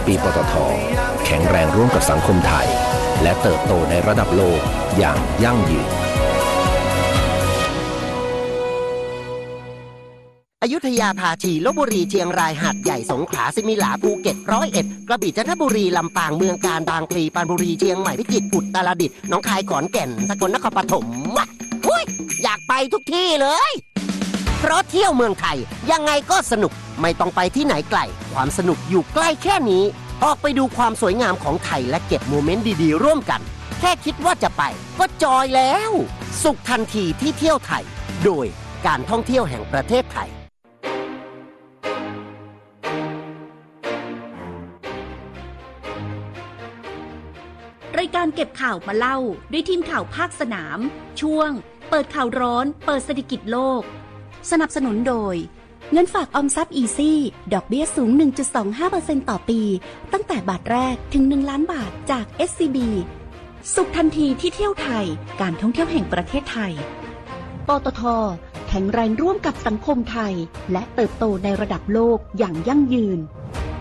ปีปตท.แข็งแรงร่วมกับสังคมไทยและเติบโตในระดับโลกอย่างยั่งยืนอยุธยาภาชีลพบุรีเชียงรายหาดใหญ่สงขลาสิมิหลาภูเก็ต101กระบี่จันทบุรีลำปางเมืองกาญบางพลีปรานบุรีเชียงใหม่พิจิตรอุตรดิตถ์หนองคายขอนแก่นสกลนครปฐมอยากไปทุกที่เลยเพราะเที่ยวเมืองไทยยังไงก็สนุกไม่ต้องไปที่ไหนไกลความสนุกอยู่ใกล้แค่นี้ออกไปดูความสวยงามของไทยและเก็บโมเมนต์ดีๆร่วมกันแค่คิดว่าจะไปก็จอยแล้วสุขทันทีที่เที่ยวไทยโดยการท่องเที่ยวแห่งประเทศไทยรายการเก็บข่าวมาเล่าด้วยทีมข่าวภาคสนามช่วงเปิดข่าวร้อนเปิดเศรษฐกิจโลกสนับสนุนโดยเงินฝากออมทรัพย์อีซี่ดอกเบี้ยสูง 1.25% ต่อปีตั้งแต่บาทแรกถึง1ล้านบาทจาก SCB สุขทันทีที่เที่ยวไทยการท่องเที่ยวแห่งประเทศไทยปตท.แข็งแรงร่วมกับสังคมไทยและเติบโตในระดับโลกอย่างยั่งยืน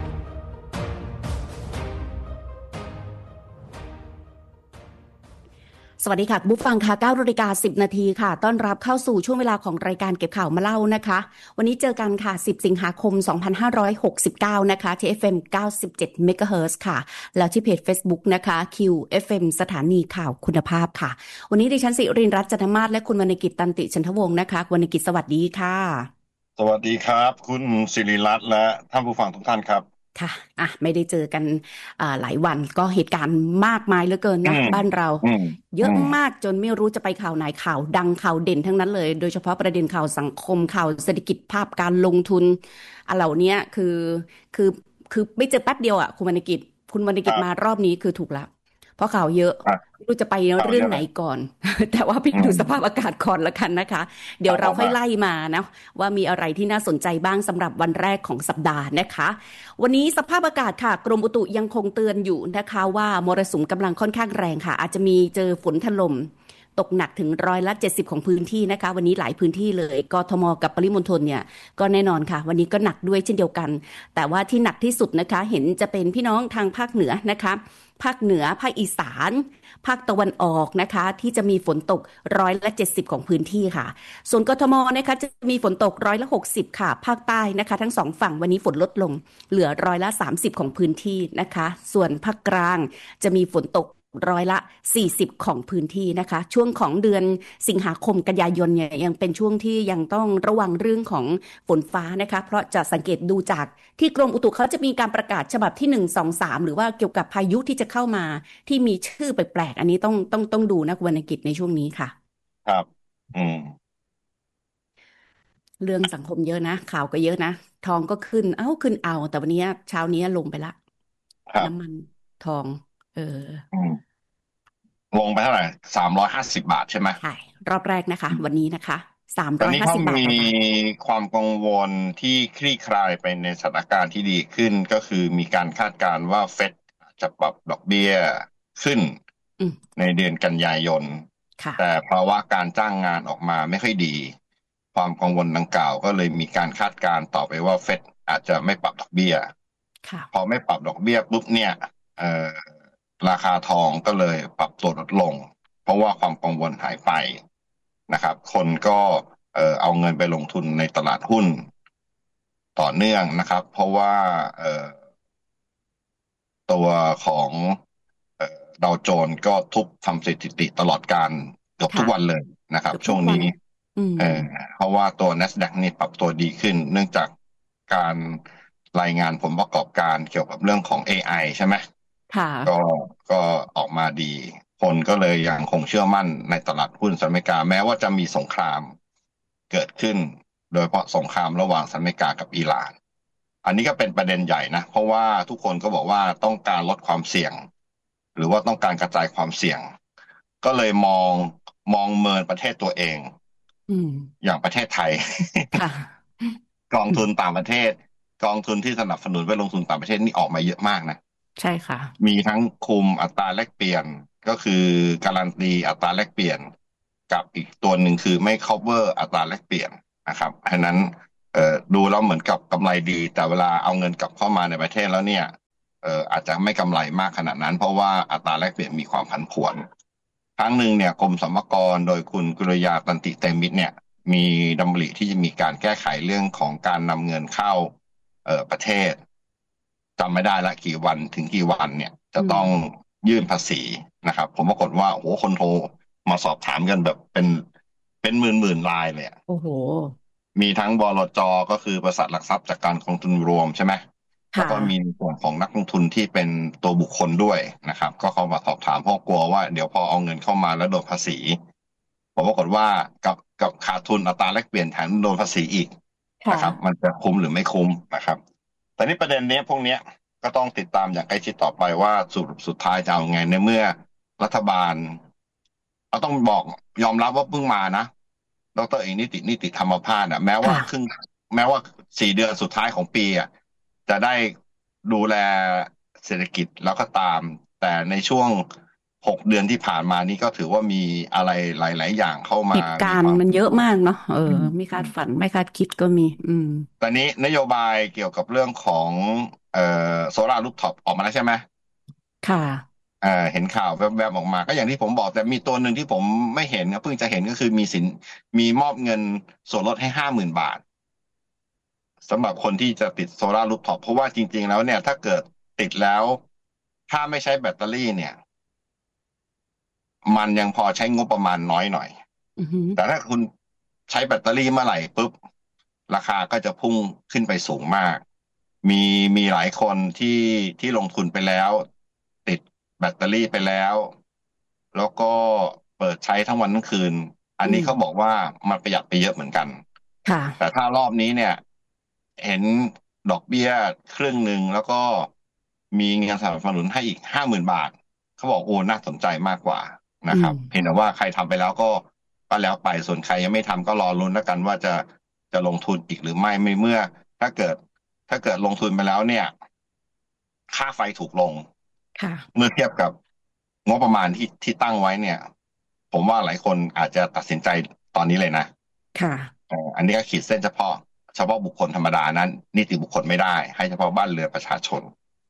สวัสดีค่ะบุ๊ฟังค่ะ 9:10 นาทีค่ะต้อนรับเข้าสู่ช่วงเวลาของรายการเก็บข่าวมาเล่านะคะวันนี้เจอกันค่ะ10สิงหาคม2569นะคะที่ FM 97 MHz ค่ะแล้วที่เพจ Facebook นะคะ QFM สถานีข่าวคุณภาพค่ะวันนี้ดิฉันศิรินทร์รัตน์จันทมาศและคุณวรรณกิจตันติชันทวงศ์นะคะวรรณกิจสวัสดีค่ะสวัสดีครับคุณศิริรัตน์และท่านผู้ฟังทุกท่านครับค่ะไม่ได้เจอกันหลายวันก็เหตุการณ์มากมายเหลือเกินนะบ้านเราเยอะมากจนไม่รู้จะไปข่าวไหนข่าวดังข่าวเด่นทั้งนั้นเลยโดยเฉพาะประเด็นข่าวสังคมข่าวเศรษฐกิจภาพการลงทุนเหล่านี้คือไม่เจอแป๊บเดียวคุณวรรณกิจมารอบนี้คือถูกละเพราะข่าวเยอะไม่รู้จะไปเรื่องไหนก่อนแต่ว่าไปดูสภาพอากาศก่อนละกันนะคะเดี๋ยวเราค่อยไล่มานะว่ามีอะไรที่น่าสนใจบ้างสำหรับวันแรกของสัปดาห์นะคะวันนี้สภาพอากาศค่ะกรมอุตุยังคงเตือนอยู่นะคะว่ามรสุมกำลังค่อนข้างแรงค่ะอาจจะมีเจอฝนถล่มตกหนักถึง70%ของพื้นที่นะคะวันนี้หลายพื้นที่เลยกทมกับปริมณฑลเนี่ยก็แน่นอนค่ะวันนี้ก็หนักด้วยเช่นเดียวกันแต่ว่าที่หนักที่สุดนะคะเห็นจะเป็นพี่น้องทางภาคเหนือนะคะภาคเหนือภาคอีสานภาคตะวันออกนะคะที่จะมีฝนตก70%ของพื้นที่ค่ะส่วนกทมนะคะจะมีฝนตก60%ค่ะภาคใต้นะคะทั้งสองฝั่งวันนี้ฝนลดลงเหลือ30%ของพื้นที่นะคะส่วนภาคกลางจะมีฝนตก40%ของพื้นที่นะคะช่วงของเดือนสิงหาคมกันยายนเนี่ยยังเป็นช่วงที่ยังต้องระวังเรื่องของฝนฟ้านะคะเพราะจะสังเกตดูจากที่กรมอุตุเขาจะมีการประกาศฉบับที่1 2 3หรือว่าเกี่ยวกับพายุที่จะเข้ามาที่มีชื่อแปลกๆอันนี้ต้องดูนะคุณวรรณกิจในช่วงนี้ค่ะครับเรื่องสังคมเยอะนะข่าวก็เยอะนะทองก็ขึ้นเอาแต่วันนี้เช้านี้ลงไปละน้ำมันทองลงไปเท่าไหร่350 บาทใช่ไหมใช่รอบแรกนะคะวันนี้นะคะตอนนี้เขามีความกังวลที่คลี่คลายไปในสถานการณ์ที่ดีขึ้นก็คือมีการคาดการณ์ว่าเฟดจะปรับดอกเบี้ยขึ้นในเดือนกันยายนแต่เพราะว่าการจ้างงานออกมาไม่ค่อยดีความกังวลดังกล่าวก็เลยมีการคาดการณ์ต่อไปว่าเฟดอาจจะไม่ปรับดอกเบี้ยพอไม่ปรับดอกเบี้ยปุ๊บเนี่ยราคาทองก็เลยปรับตัวลดลงเพราะว่าความกังวลหายไปนะครับคนก็เอาเงินไปลงทุนในตลาดหุ้นต่อเนื่องนะครับเพราะว่าตัวของดาวโจนส์ก็ทุบทำสถิติตลอดการเกือบทุกวันเลยนะครับช่วงนี้เพราะว่าตัว NASDAQ นี่ปรับตัวดีขึ้นเนื่องจากการรายงานผลประกอบการเกี่ยวกับเรื่องของ AI ใช่ไหมก็ออกมาดีคนก็เลยยังคงเชื่อมั่นในตลาดหุ้นสหรัฐอเมริกาแม้ว่าจะมีสงครามเกิดขึ้นโดยเฉพาะสงครามระหว่างสหรัฐอเมริกากับอิหร่านอันนี้ก็เป็นประเด็นใหญ่นะเพราะว่าทุกคนก็บอกว่าต้องการลดความเสี่ยงหรือว่าต้องการกระจายความเสี่ยงก็เลยมองเมินประเทศตัวเองอย่างประเทศไทย กองทุนต่างประเทศกองทุนที่สนับสนุนไปลงทุนต่างประเทศนี่ออกมาเยอะมากนะใช่ค่ะมีทั้งคุมอัตราแลกเปลี่ยนก็คือการันตีอัตราแลกเปลี่ยนกับอีกตัวหนึ่งคือไม่ cover อัตราแลกเปลี่ยนนะครับเพราะนั้นดูแล้วเหมือนกับกำไรดีแต่เวลาเอาเงินกลับเข้ามาในประเทศแล้วเนี่ยอาจจะไม่กำไรมากขนาดนั้นเพราะว่าอัตราแลกเปลี่ยนมีความผันผวนครั้งหนึ่งเนี่ยกรมสรรพากรโดยคุณกุลยาตันติเตมิตรเนี่ยมีดำริที่จะมีการแก้ไขเรื่องของการนำเงินเข้าประเทศจำไม่ได้ละกี่วันถึงกี่วันเนี่ยจะต้องยื่นภาษีนะครับผมปรากฏว่าโอ้โหคนโทรมาสอบถามกันแบบเป็นหมื่นรายเลยโอ้โหมีทั้งบลจ.ก็คือบริษัทหลักทรัพย์จากการกองทุนรวมใช่ไหมแล้วก็มีส่วนของนักลงทุนที่เป็นตัวบุคคลด้วยนะครับก็เข้ามาสอบถามเพราะกลัวว่าเดี๋ยวพอเอาเงินเข้ามาแล้วโดนภาษีผมปรากฏว่ากับขาดทุนอัตราแลกเปลี่ยนแถมโดนภาษีอีกนะครับมันจะคุ้มหรือไม่คุ้มนะครับแต่นี่ประเด็นนี้พวกนี้ก็ต้องติดตามอย่างใกล้ชิดต่อไปว่าสุดท้ายจะเอาไงในเมื่อรัฐบาลเราต้องบอกยอมรับว่าเพิ่งมานะดร.เอกนิติธรรมภาสแม้ว่า4 เดือนสุดท้ายของปีจะได้ดูแลเศรษฐกิจแล้วก็ตามแต่ในช่วง6 เดือนที่ผ่านมานี้ก็ถือว่ามีอะไรหลายๆอย่างเข้ามาเหตุการณ์มันเยอะมากเนาะไม่คาดฝันไม่คาดคิดก็มีตอนนี้นโยบายเกี่ยวกับเรื่องของโซล่ารูฟท็อปออกมาแล้วใช่ไหมค่ะเห็นข่าวแวบๆออกมาก็อย่างที่ผมบอกแต่มีตัวหนึ่งที่ผมไม่เห็นเพิ่งจะเห็นก็คือมีมอบเงินส่วนลดให้50,000 บาทสำหรับคนที่จะติดโซล่ารูฟท็อปเพราะว่าจริงๆแล้วเนี่ยถ้าเกิดติดแล้วถ้าไม่ใช้แบตเตอรี่เนี่ยมันยังพอใช้งบประมาณน้อยหน่อยแต่ถ้าคุณใช้แบตเตอรี่เมื่อไหร่ปุ๊บราคาก็จะพุ่งขึ้นไปสูงมากมีหลายคนที่ลงทุนไปแล้วติดแบตเตอรี่ไปแล้วก็เปิดใช้ทั้งวันทั้งคืนอันนี้เขาบอกว่ามันประหยัดไปเยอะเหมือนกันแต่ถ้ารอบนี้เนี่ยเห็นดอกเบี้ย1/2แล้วก็มีเงินสนับสนุนให้อีก50,000 บาทเขาบอกโอ้น่าสนใจมากกว่านะครับเห็นแต่ว่าใครทำไปแล้วก็แล้วไปส่วนใครยังไม่ทำก็รอลุ้นแล้วกันว่าจะลงทุนอีกหรือไม่เมื่อถ้าเกิดลงทุนไปแล้วเนี่ยค่าไฟถูกลงเมื่อเทียบกับงบประมาณที่ตั้งไว้เนี่ยผมว่าหลายคนอาจจะตัดสินใจตอนนี้เลยนะอันนี้ก็ขีดเส้นเฉพาะบุคคลธรรมดานั้นนิติบุคคลไม่ได้ให้เฉพาะบ้านเรือนประชาชน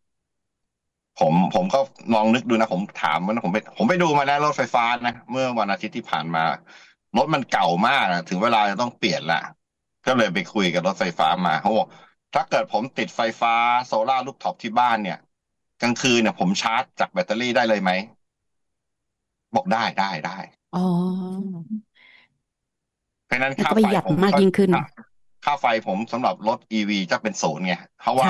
ผมก็ลองนึกดูนะผมถามว่าผมไปดูมาแล้วรถไฟฟ้านะเมื่อวันอาทิตย์ที่ผ่านมารถมันเก่ามากถึงเวลาจะต้องเปลี่ยนละก็เลยไปคุยกับรถไฟฟ้ามาเขาบอกถ้าเกิดผมติดไฟฟ้าโซล่ารูฟท็อปที่บ้านเนี่ยกลางคืนเนี่ยผมชาร์จจากแบตเตอรี่ได้เลยไหมบอกได้อ๋อเพราะนั้นค่าไฟผมมากยิ่งขึ้นค่าไฟผมสำหรับรถ EV จะเป็น0ไงเพราะว่า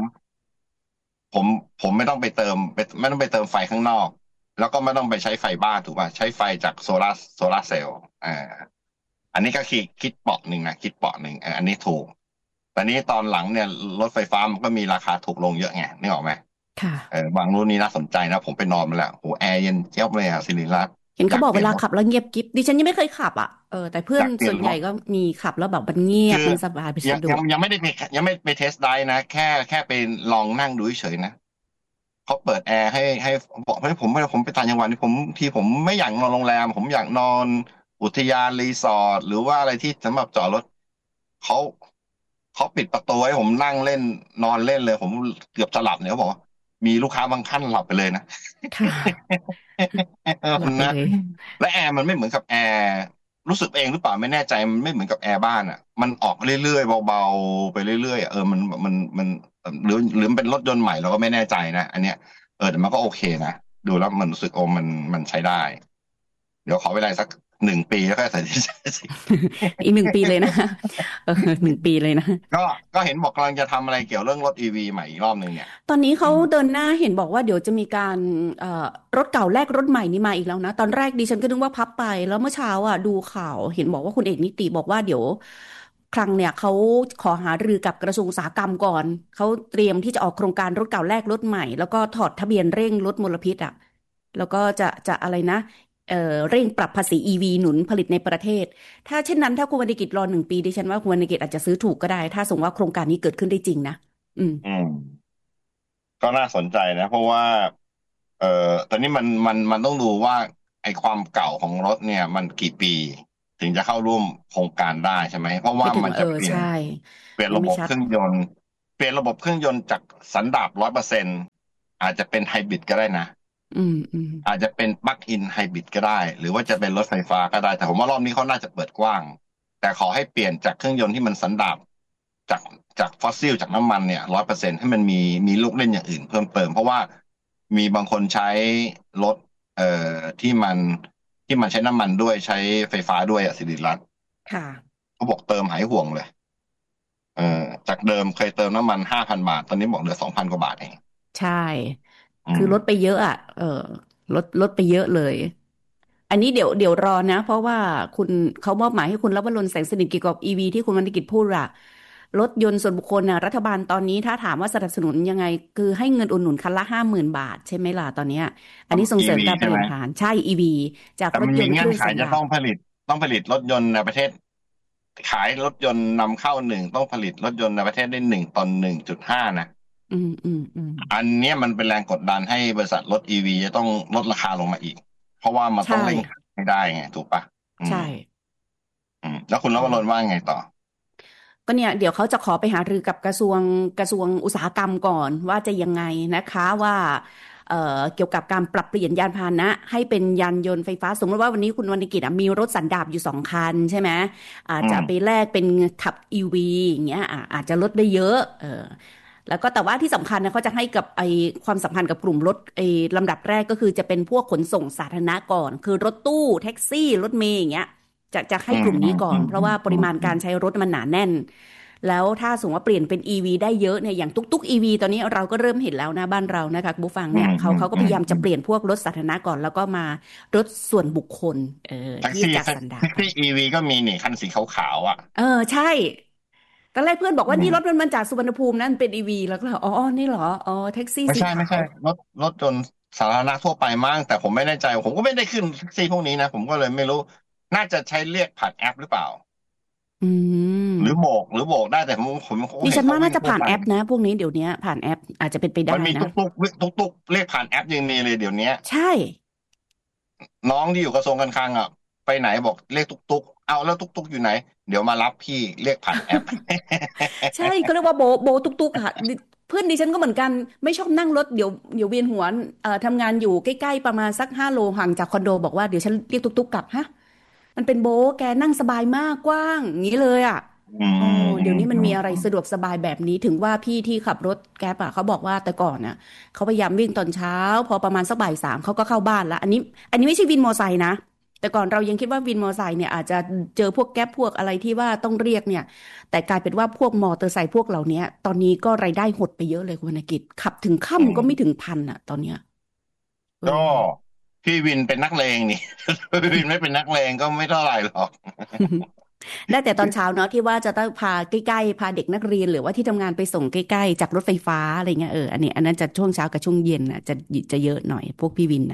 ผมไม่ต้องไปเติมไม่ต้องไปเติมไฟข้างนอกแล้วก็ไม่ต้องไปใช้ไฟบ้านถูกป่ะใช้ไฟจากโซลาร์เซลล์อันนี้ก็คิดเปาะหนึ่งอันนี้ถูกแต่นี้ตอนหลังเนี่ยรถไฟฟ้ามันก็มีราคาถูกลงเยอะไงนึกออกไหมบางรุ่นนี้น่าสนใจนะผมไปนอนมาแล้วโหแอร์เย็นเจี๊ยบเลยสิริรัตน์เห็นเขาบอกเวลาขับแล้วเงียบกิ๊บดิฉันยังไม่เคยขับแต่เพื่อนส่วนใหญ่ก็มีขับแล้วแบบมันเงียบมันสบายไปสะดวกยังไม่ได้ไปเทสไดฟ์นะแค่ไปลองนั่งดูเฉยๆนะเขาเปิดแอร์ให้บอกให้ผมไปต่างจังหวัดนี่ผมไม่อยากนอนโรงแรมผมอยากนอนอุทยานรีสอร์ทหรือว่าอะไรที่สำหรับจอดรถเขาปิดประตูให้ผมนั่งเล่นนอนเล่นเลยผมเกือบจะหลับเนี่ยเขาบอกมีลูกค้าบางท่านหลับไปเลยนะนะและแอร์มันไม่เหมือนกับแอร์รู้สึกเองหรือเปล่าไม่แน่ใจมันไม่เหมือนกับแอร์บ้านมันออกเรื่อยๆเบาๆไปเรื่อยๆมันหรือเป็นรถยนต์ใหม่เราก็ไม่แน่ใจนะอันเนี้ยแต่มันก็โอเคนะดูแล้วมันรู้สึกมันใช้ได้เดี๋ยวขอเวลาสัก1 ปีแล้วก็ตัดสินใจอีก1 ปีเลยนะ1 ปีเลยนะก็เห็นบอกกำลังจะทำอะไรเกี่ยวเรื่องรถ EV ใหม่อีกรอบนึงเนี่ยตอนนี้เขาเดินหน้าเห็นบอกว่าเดี๋ยวจะมีการรถเก่าแลกรถใหม่นี่มาอีกแล้วนะตอนแรกดิฉันก็นึกว่าพับไปแล้วเมื่อเช้าดูข่าวเห็นบอกว่าคุณเอกนิติบอกว่าเดี๋ยวครั้งเนี่ยเขาขอหารือกับกระทรวงอุตสาหกรรมก่อนเขาเตรียมที่จะออกโครงการรถเก่าแลกรถใหม่แล้วก็ถอดทะเบียนเร่งลดมลพิษแล้วก็จะอะไรนะเร่งปรับภาษี EV หนุนผลิตในประเทศถ้าเช่นนั้นถ้าคุณวรรณกิจรอ1 ปีดิฉันว่าคุณวรรณกิจอาจจะซื้อถูกก็ได้ถ้าสมมติว่าโครงการนี้เกิดขึ้นได้จริงนะก็น่าสนใจนะเพราะว่าตอนนี้มันต้องดูว่าไอ้ความเก่าของรถเนี่ยมันกี่ปีถึงจะเข้าร่วมโครงการได้ใช่ไหมเพราะว่ามันจะเปลี่ยนระบบเครื่องยนต์จากสันดาป100% อาจจะเป็นไฮบริดก็ได้นะอาจจะเป็นปลั๊กอินไฮบริดก็ได้หรือว่าจะเป็นรถไฟฟ้าก็ได้แต่ผมว่ารอบนี้เขาน่าจะเปิดกว้างแต่ขอให้เปลี่ยนจากเครื่องยนต์ที่มันสันดาปจากจากฟอสซิลจากน้ำมันเนี่ย100%ให้มันมีลูกเล่นอย่างอื่นเพิ่มเติมเพราะว่ามีบางคนใช้รถที่มันใช้น้ำมันด้วยใช้ไฟฟ้าด้วยสิริรัตน์ค่ะเขาบอกเติมหายห่วงเลยจากเดิมเคยเติมน้ำมัน5,000 บาทตอนนี้บอกเหลือ2,000 กว่าบาทเองใช่คือลดไปเยอะอ่ะลดไปเยอะเลยอันนี้เดี๋ยวรอนะเพราะว่าคุณเขามอบหมายให้คุณลวรนต์แสงสนิทเกี่ยวกับอีวีที่คุณวรรณกิจพูดอะรถยนต์ส่วนบุคคลน่ะรัฐบาลตอนนี้ถ้าถามว่าสนับสนุนยังไงคือให้เงินอุดหนุนคันละ50,000 บาทใช่ไหมล่ะตอนเนี้ยอันนี้ส่งเสริมการเปลี่ยนผ่านใช่อีวีจากแต่รถยนต์มันมีเงื่อนเครื่องสันดาปไขจะต้องผลิตรถยนต์ในประเทศขายรถยนต์นำเข้าต้องผลิตรถยนต์ในประเทศได้1 ต่อ 1.5นะอันเนี้ยมันเป็นแรงกดดันให้บริษัทรถอีวีจะต้องลดราคาลงมาอีกเพราะว่ามันต้องเร่งขายให้ได้ไงถูกปะใช่แล้วคุณลวรนต์ว่าไงต่อก็เนี่ยเดี๋ยวเขาจะขอไปหารือกับกระทรวงอุตสาหกรรมก่อนว่าจะยังไงนะคะว่าเกี่ยวกับการปรับเปลี่ยนยานพาหนะให้เป็นยานยนต์ไฟฟ้าสมมติว่าวันนี้คุณวรรณกิจมีรถสันดาปอยู่2 คันใช่ไหมอาจจะไปแลกเป็นขับอีวีอย่างเงี้ยอาจจะลดได้เยอะแล้วก็แต่ว่าที่สำคัญนะเขาจะให้กับความสัมพันธ์กับกลุ่มรถลำดับแรกก็คือจะเป็นพวกขนส่งสาธารณะก่อนคือรถตู้แท็กซี่รถเมล์อย่างเงี้ยจะให้กลุ่มนี้ก่อนเพราะว่าปริมาณการใช้รถมันหนาแน่นแล้วถ้าสมมติว่าเปลี่ยนเป็น EV ได้เยอะเนี่ยอย่างตุ๊ก EV ตอนนี้เราก็เริ่มเห็นแล้วนะบ้านเรานะคะผู้ฟังเนี่ยเขาก็พยายามจะเปลี่ยนพวกรถสาธารณะก่อนแล้วก็มารถส่วนบุคคลที่จากสันดาปแท็กซี่ EV ก็มีนี่คันสีขาวๆใช่ตอนแรกเพื่อนบอกว่านี่รถมันจากสุวรรณภูมินั่นเป็น EV แล้วก็อ๋อนี่เหรออ๋อแท็กซี่สีไม่ขาวใช่รถยนต์สาธารณะทั่วไปมั้งแต่ผมไม่แน่ใจผมก็ไม่ได้ขึ้นแท็กซี่พวกนี้นะผมก็เลยไม่รู้น่าจะใช้เรียกผ่านแอปหรือเปล่าหรือโบกได้แต่ผมดิฉันว่าน่าจะผ่านแอปนะพวกนี้เดี๋ยวนี้ผ่านแอปอาจจะเป็นไปได้นะมันมีตุ๊กเรียกผ่านแอปยังมีเลยเดี๋ยวนี้ใช่น้องที่อยู่กระทรวงการคลังไปไหนบอกเรียกตุ๊กเอาแล้วตุ๊กอยู่ไหนเดี๋ยวมารับพี่เรียกผ่านแอปใช่เขาเรียกว่าโบตุกค่ะเพื่อนดิฉันก็เหมือนกันไม่ชอบนั่งรถเดี๋ยวเวียนหัวทำงานอยู่ใกล้ๆประมาณสัก5 โลห่างจากคอนโดบอกว่าเดี๋ยวฉันเรียกตุ๊กกลับฮะมันเป็นแกนั่งสบายมากกว้างอย่างนี้เลยโอ้เดี๋ยวนี้มันมีอะไรสะดวกสบายแบบนี้ถึงว่าพี่ที่ขับรถแก๊ปเขาบอกว่าแต่ก่อนน่ะเขาพยายามวิ่งตอนเช้าพอประมาณสักบ่าย 3เขาก็เข้าบ้านละอันนี้ไม่ใช่วินมอไซค์นะแต่ก่อนเรายังคิดว่าวินมอไซค์เนี่ยอาจจะเจอพวกแก๊ปพวกอะไรที่ว่าต้องเรียกเนี่ยแต่กลายเป็นว่าพวกมอเตอร์ไซค์พวกเหล่านี้ตอนนี้ก็รายได้หดไปเยอะเลยคุณวรรณกิจขับถึงค่ำก็ไม่ถึง1,000ตอนเนี้ยก็พี่วินเป็นนักเลงนี่พี่วินไม่เป็นนักเลงก็ไม่เท่าไหร่หรอกได้แต่ตอนเช้าเนาะที่ว่าจะต้องพาใกล้ๆพาเด็กนักเรียนหรือว่าที่ทำงานไปส่งใกล้ๆจากรถไฟฟ้าอะไรเงี้ยอันนั้นจะช่วงเช้ากับช่วงเย็นจะเยอะหน่อยพวกพี่วินนะ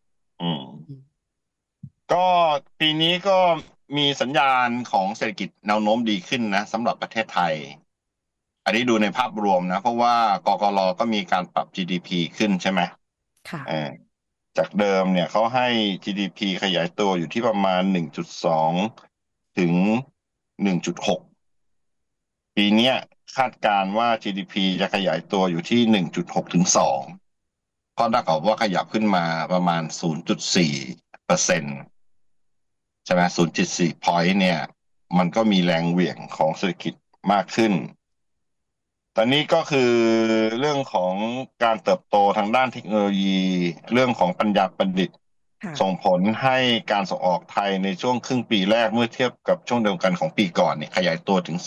ก็ปีนี้ก็มีสัญญาณของเศรษฐกิจแนวโน้มดีขึ้นนะสำหรับประเทศไทยอันนี้ดูในภาพรวมนะเพราะว่ากกล.ก็มีการปรับ GDP ขึ้นใช่ไหมค่ะจากเดิมเนี่ยเขาให้ GDP ขยายตัวอยู่ที่ประมาณ1.2ถึง1.6ปีนี้คาดการณ์ว่า GDP จะขยายตัวอยู่ที่1.6ถึง2ก็เท่ากับว่าขยับขึ้นมาประมาณ0.4%ใช่ไหม0.4 point เนี่ยมันก็มีแรงเหวี่ยงของเศรษฐกิจมากขึ้นตอนนี้ก็คือเรื่องของการเติบโตทางด้านเทคโนโลยีเรื่องของปัญญาประดิษฐ์ส่งผลให้การส่งออกไทยในช่วงครึ่งปีแรกเมื่อเทียบกับช่วงเดียวกันของปีก่อนเนี่ยขยายตัวถึง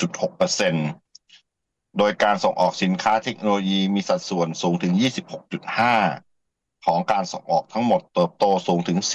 17.6% โดยการส่งออกสินค้าเทคโนโลยีมีสัดส่วนสูงถึง 26.5% ของการส่งออกทั้งหมดเติบโตสูงถึง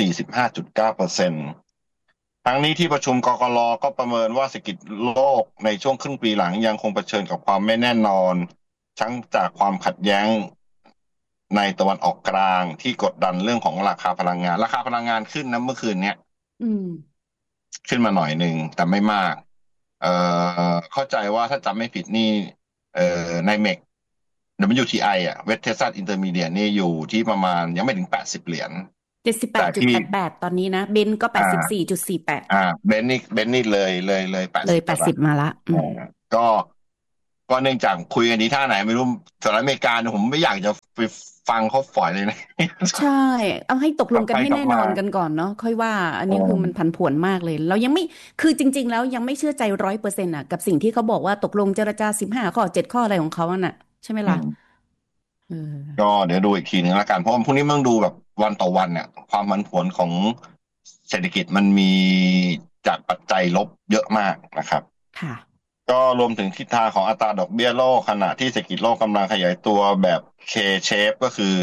45.9%ทั้งนี้ที่ประชุมกกล.ก็ประเมินว่าเศรษฐกิจโลกในช่วงครึ่งปีหลังยังคงเผชิญกับความไม่แน่นอนทั้งจากความขัดแย้งในตะวันออกกลางที่กดดันเรื่องของราคาพลังงานขึ้นนะเมื่อคืนเนี้ยขึ้นมาหน่อยหนึ่งแต่ไม่มากเข้าใจว่าถ้าจำไม่ผิดนี่ในเมกWTI West Texas Intermediate นี่อยู่ที่ประมาณยังไม่ถึง$80 78.88ตอนนี้นะเบนก็84.48 เบนนี่เลย 80มาละก็เนื่องจากคุยกันนี้ท่าไหนไม่รู้สหรัฐอเมริกาผมไม่อยากจะฟังเขาฝอยเลยนะใช่เอาให้ตกกลับลงกันให้ไปกลับมาแน่นอนกันก่อนเนาะค่อยว่าอันเอนี้คือมันอผันผวนมากเลยเรายังไม่คือจริงๆแล้วยังไม่เชื่อใจ100%อ่ะกับสิ่งที่เขาบอกว่าตกลงเจรจา15 ข้อ7 ข้ออะไรของเขาอ่ะน่ะใช่ไหมล่ะอืมเอก็อเดี๋ยวดูอีกทีหนึ่งแล้วกันเพราะว่าพรุ่งนี้มันต้องดูแบบวันต่อวันเนี่ยความผันผวนของเศรษฐกิจมันมีจากปัจจัยลบเยอะมากนะครับค่ะก็รวมถึงทิศทางของอัตราดอกเบี้ยโลกขณะที่เศรษฐกิจโลกกำลังขยายตัวแบบ K shape ก็คือ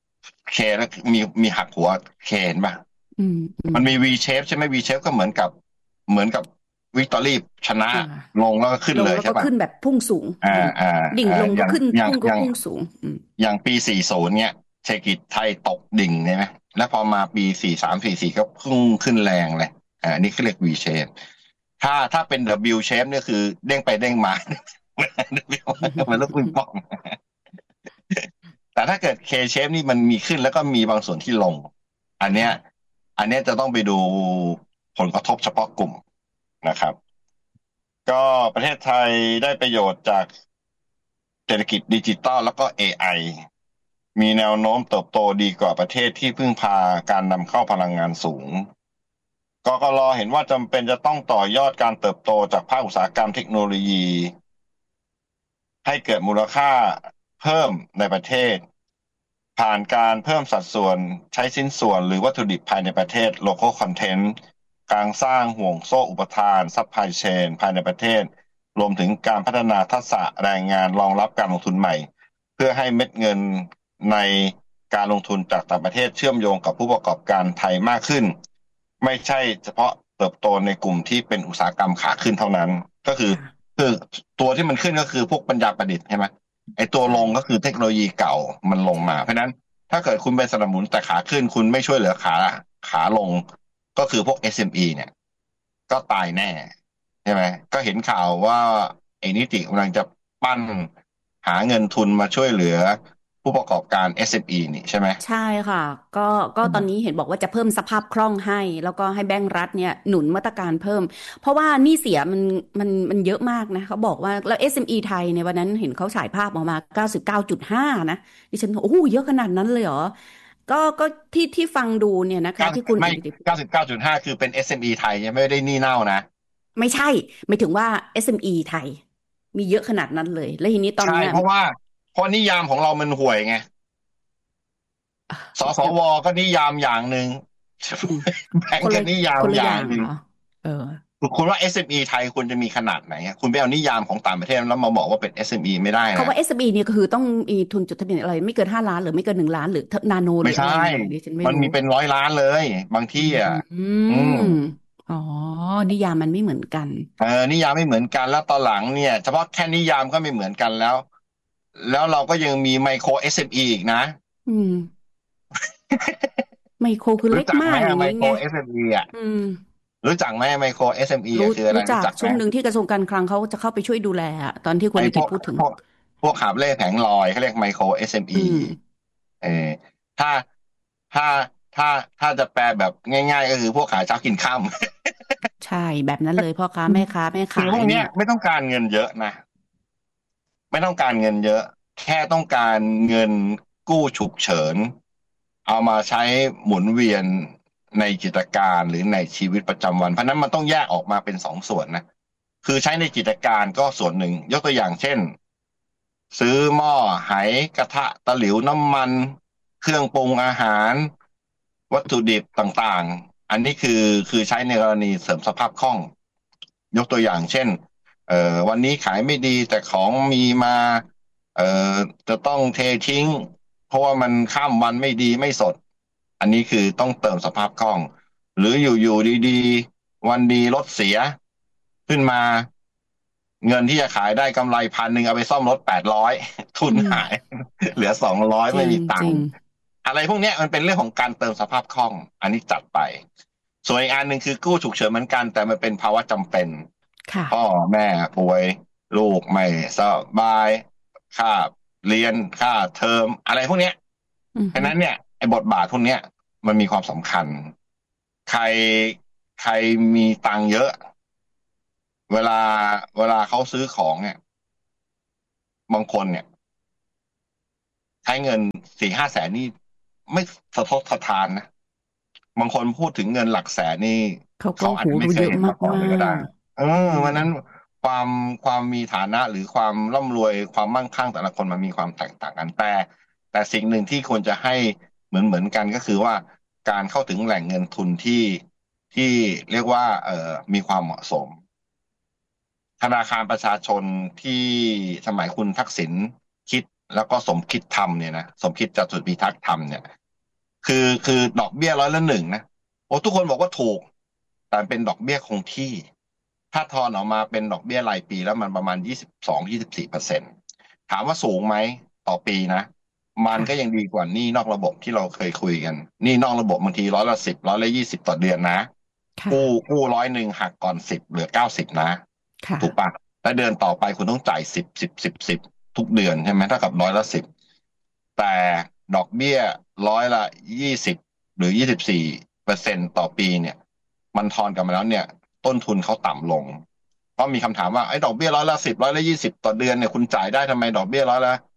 K แล้วมีหักหัว K เห็นป่ะอืมอืมมันมี V shape ใช่ไหม V shape ก็เหมือนกับวิกตอรี่ชนะอ่าลงแล้วก็ขึ้นลงเลยใช่ป่ะแล้วก็ขึ้นแบบพุ่งสูงอ่าดิ่งอ่าดิ่งลงอย่างก็ขึ้นอย่างพุ่งก็อย่างพุ่งสูงอืมอย่างปี40เนี่ยเศรษฐกิจไทยตกดิ่งใช่ไหมแล้วพอมาปี43 44ก็พุ่งขึ้นแรงเลยอันนี้เขาเรียก V shape ถ้าเป็น W shape เนี่ยคือเด้งไปเด้งมา มันลูกปิงปองแต่ถ้าเกิด K shape นี่มันมีขึ้นแล้วก็มีบางส่วนที่ลงอันเนี้ยค่ะอันเนี้ยจะต้องไปดูผลกระทบเฉพาะกลุ่มนะครับก็ประเทศไทยได้ประโยชน์จากเศรษฐกิจดิจิตอลแล้วก็ AI มีแนวโน้มเติบโตดีกว่าประเทศที่พึ่งพาการนำเข้าพลังงานสูงกกรเห็นว่าจำเป็นจะต้องต่อยอดการเติบโตจากภาคอุตสาหกรรมเทคโนโลยีให้เกิดมูลค่าเพิ่มในประเทศ ผ่านการเพิ่มสัดส่วนใช้ชิ้นส่วนหรือวัตถุดิบภายในประเทศ local content การสร้างห่วงโซ่อุปทาน supply chain ภายในประเทศรวมถึงการพัฒนาทักษะแรงงานรองรับการลงทุนใหม่เพื่อให้เม็ดเงินในการลงทุนจากต่างประเทศเชื่อมโยงกับผู้ประกอบการไทยมากขึ้นไม่ใช่เฉพาะเติบโตในกลุ่มที่เป็นอุตสาหกรรมขาขึ้นเท่านั้นก็คือค่ะคือตัวที่มันขึ้นก็คือพวกปัญญาประดิษฐ์ใช่ไหม ไอ้ตัวใช่ลงก็คือเทคโนโลยีเก่ามันลงมาเพใช่ราะฉะนั้นถ้าเกิดคุณไปสนับสนุนแต่ขาขึ้นคุณไม่ช่วยเหลือขาลงก็คือพวก SME เนี่ยก็ตายแน่ใช่ไหมก็เห็นข่าวว่าไอ้นิติกำลังจะปั้นหาเงินทุนมาช่วยเหลือผู้ประกอบการ SME นี่ใช่ไหมใช่ค่ะก็ก็ตอนนี้เห็นบอกว่าจะเพิ่มสภาพคล่องให้แล้วก็ให้แบงก์รัฐเนี่ยหนุนมาตรการเพิ่มเพราะว่าหนี้เสียมันเยอะมากนะเขาบอกว่าแล้ว SME ไทยในวันนั้นเห็นเขาฉายภาพออกมา99.5นะดิฉันโอ้โหเยอะขนาดนั้นเลยเหรอก็ที่ฟังดูเนี่ยนะคะที่คุณไม่กิติพูด 99.5คือเป็น SME ไทยยังไม่ได้หนี้เน่านะไม่ใช่ไม่ถึงว่า SME ไทยมีเยอะขนาดนั้นเลยแล้วทีนี้ตอนใช่เนี้ยเพราะนิยามของเรามันห่วยไง สสเดี๋ยววก็นิยามอย่างหนึ่งอืมแบงคนละก์ก็นิยามคนละอย่างหนึ่งอย่างเหรอเออคุณว่า SME ไทยควรจะมีขนาดไหนอะคุณไปเอานิยามของต่างประเทศแล้วมาบอกว่าเป็น SME ไม่ได้นะเขาว่า SME เนี่ยก็คือต้องมีทุนจดทะเบียนอะไรไม่เกิน5 ล้านหรือไม่เกิน1 ล้านหรือนาโนหรืออะไรไม่ใช่เนี่ยดิฉันไม่รู้มันมีเป็น100 ล้านเลยบางอืที่อ่ะมอืมอ๋อนิยามมันไม่เหมือนกันนิยามไม่เหมือนกันแล้วตอนหลังเนี่ยเฉพาะแค่นิยามก็ไม่เหมือนกันแล้วแล้วเราก็ยังมีไมโคร SME อีกนะอืมไมโครคือรู้จักไหมเล็กมากอย่างไมโครนี้ไง SME อ่ะอืมรู้จักไหมไมโคร SME รู้อ่ะคืออะไรรู้จักรู้จักไหมช่วงหนึ่งที่กระทรวงการคลังเขาจะเข้าไปช่วยดูแลอะตอนที่คุณไอ้นิกิตพูดถึงพวกหาบเล่แผงลอยเขาเรียกไมโคร SME อืมเออถ้าถ้าถ้าจะแปลแบบง่ายๆก็คือพวกขายเช้ากินค่ำใช่แบบนั้นเลยพ่อค้าแม่ค้าแม่คือขายเนี่ยพวกเนี้ยไม่ต้องการเงินเยอะนะไม่ต้องการเงินเยอะแค่ต้องการเงินกู้ฉุกเฉินเอามาใช้หมุนเวียนในกิจการหรือในชีวิตประจำวันเพราะฉะนั้นมันต้องแยกออกมาเป็น2 ส่วนนะคือใช้ในกิจการก็ส่วนหนึ่งยกตัวอย่างเช่นซื้อหม้อไหกระทะตะหลิวน้ำมันเครื่องปรุงอาหารวัตถุดิบต่างๆอันนี้คือใช้ในกรณีเสริมสภาพคล่องยกตัวอย่างเช่นวันนี้ขายไม่ดีแต่ของมีมาเอ่อจะต้องเททิ้งเพราะว่ามันข้ามวันไม่ดีไม่สดอันนี้คือต้องเติมสภาพคล่องหรืออยู่ดีๆวันดีรถเสียขึ้นมาเงินที่จะขายได้กำไร1,000เอาไปซ่อมรถ800ทุนอืมหายเหลือ200ไม่จริงมีตังค์จริงอะไรพวกเนี้ยมันเป็นเรื่องของการเติมสภาพคล่องอันนี้จัดไปส่วนอีกอันหนึ่งคือกู้ฉุกเฉินเหมือนกันแต่มันเป็นภาวะจำเป็นค่ะพ่อแม่ป่วยลูกไม่สบายค่าเรียนค่าเทอมอะไรพวกเนี้ยอือฮึฉะนั้นเนี่ยไอ้บทบาทพวกเนี้ยมันมีความสำคัญใครใครมีตังค์เยอะเวลาเขาซื้อของเนี่ยบางคนเนี่ยช้เงิน4-5 แสนนี่ไม่สะทกสะท้านนะบางคนพูดถึงเงินหลักแสนนี่เขาก็เขาอาจหูจะไม่เคเยอะยเห็นมาก่อนมาเลยก็ได้กเอๆวันนั้นความความมีฐานะหรือความร่ำรวยความมั่งคั่งแต่ละคนมันมีความแตกต่างกันแต่สิ่งหนึ่งที่ควรจะให้เหมือนกันก็คือว่าการเข้าถึงแหล่งเงินทุนที่เรียกว่ามีความเหมาะสม ธนาคารประชาชนที่สมัยคุณทักษิณคิดแล้วก็สมคิดทำเนี่ยนะสมคิดจตุรพิทักษ์ทำเนี่ยคือดอกเบี้ย1%นะโอ้ทุกคนบอกว่าถูกแต่เป็นดอกเบี้ยคงที่ถ้าทอนออกมาเป็นดอกเบี้ยรายปีแล้วมันประมาณ22-24%ถามว่าสูงไหมต่อปีนะมันก็ยังค่ะดีกว่าหนี้นอกระบบที่เราเคยคุยกันหนี้นอกระบบบางที10%20%ต่อเดือนนะกู้100หักก่อน10เหลือ90นะค่ะถูกปะและเดือนต่อไปคุณต้องจ่าย10ทุกเดือนใช่ไหมเท่ากับ10%แต่ดอกเบี้ย20%หรือ24%ต่อปีเนี่ยมันทอนกลับมาแล้วเนี่ยต้นทุนเขาต่ำลงก็มีคำถามว่าไอ้ดอกเบี้ย1020%ต่อเดือนเนี่ยคุณจ่ายได้ทำไมดอกเบี้ย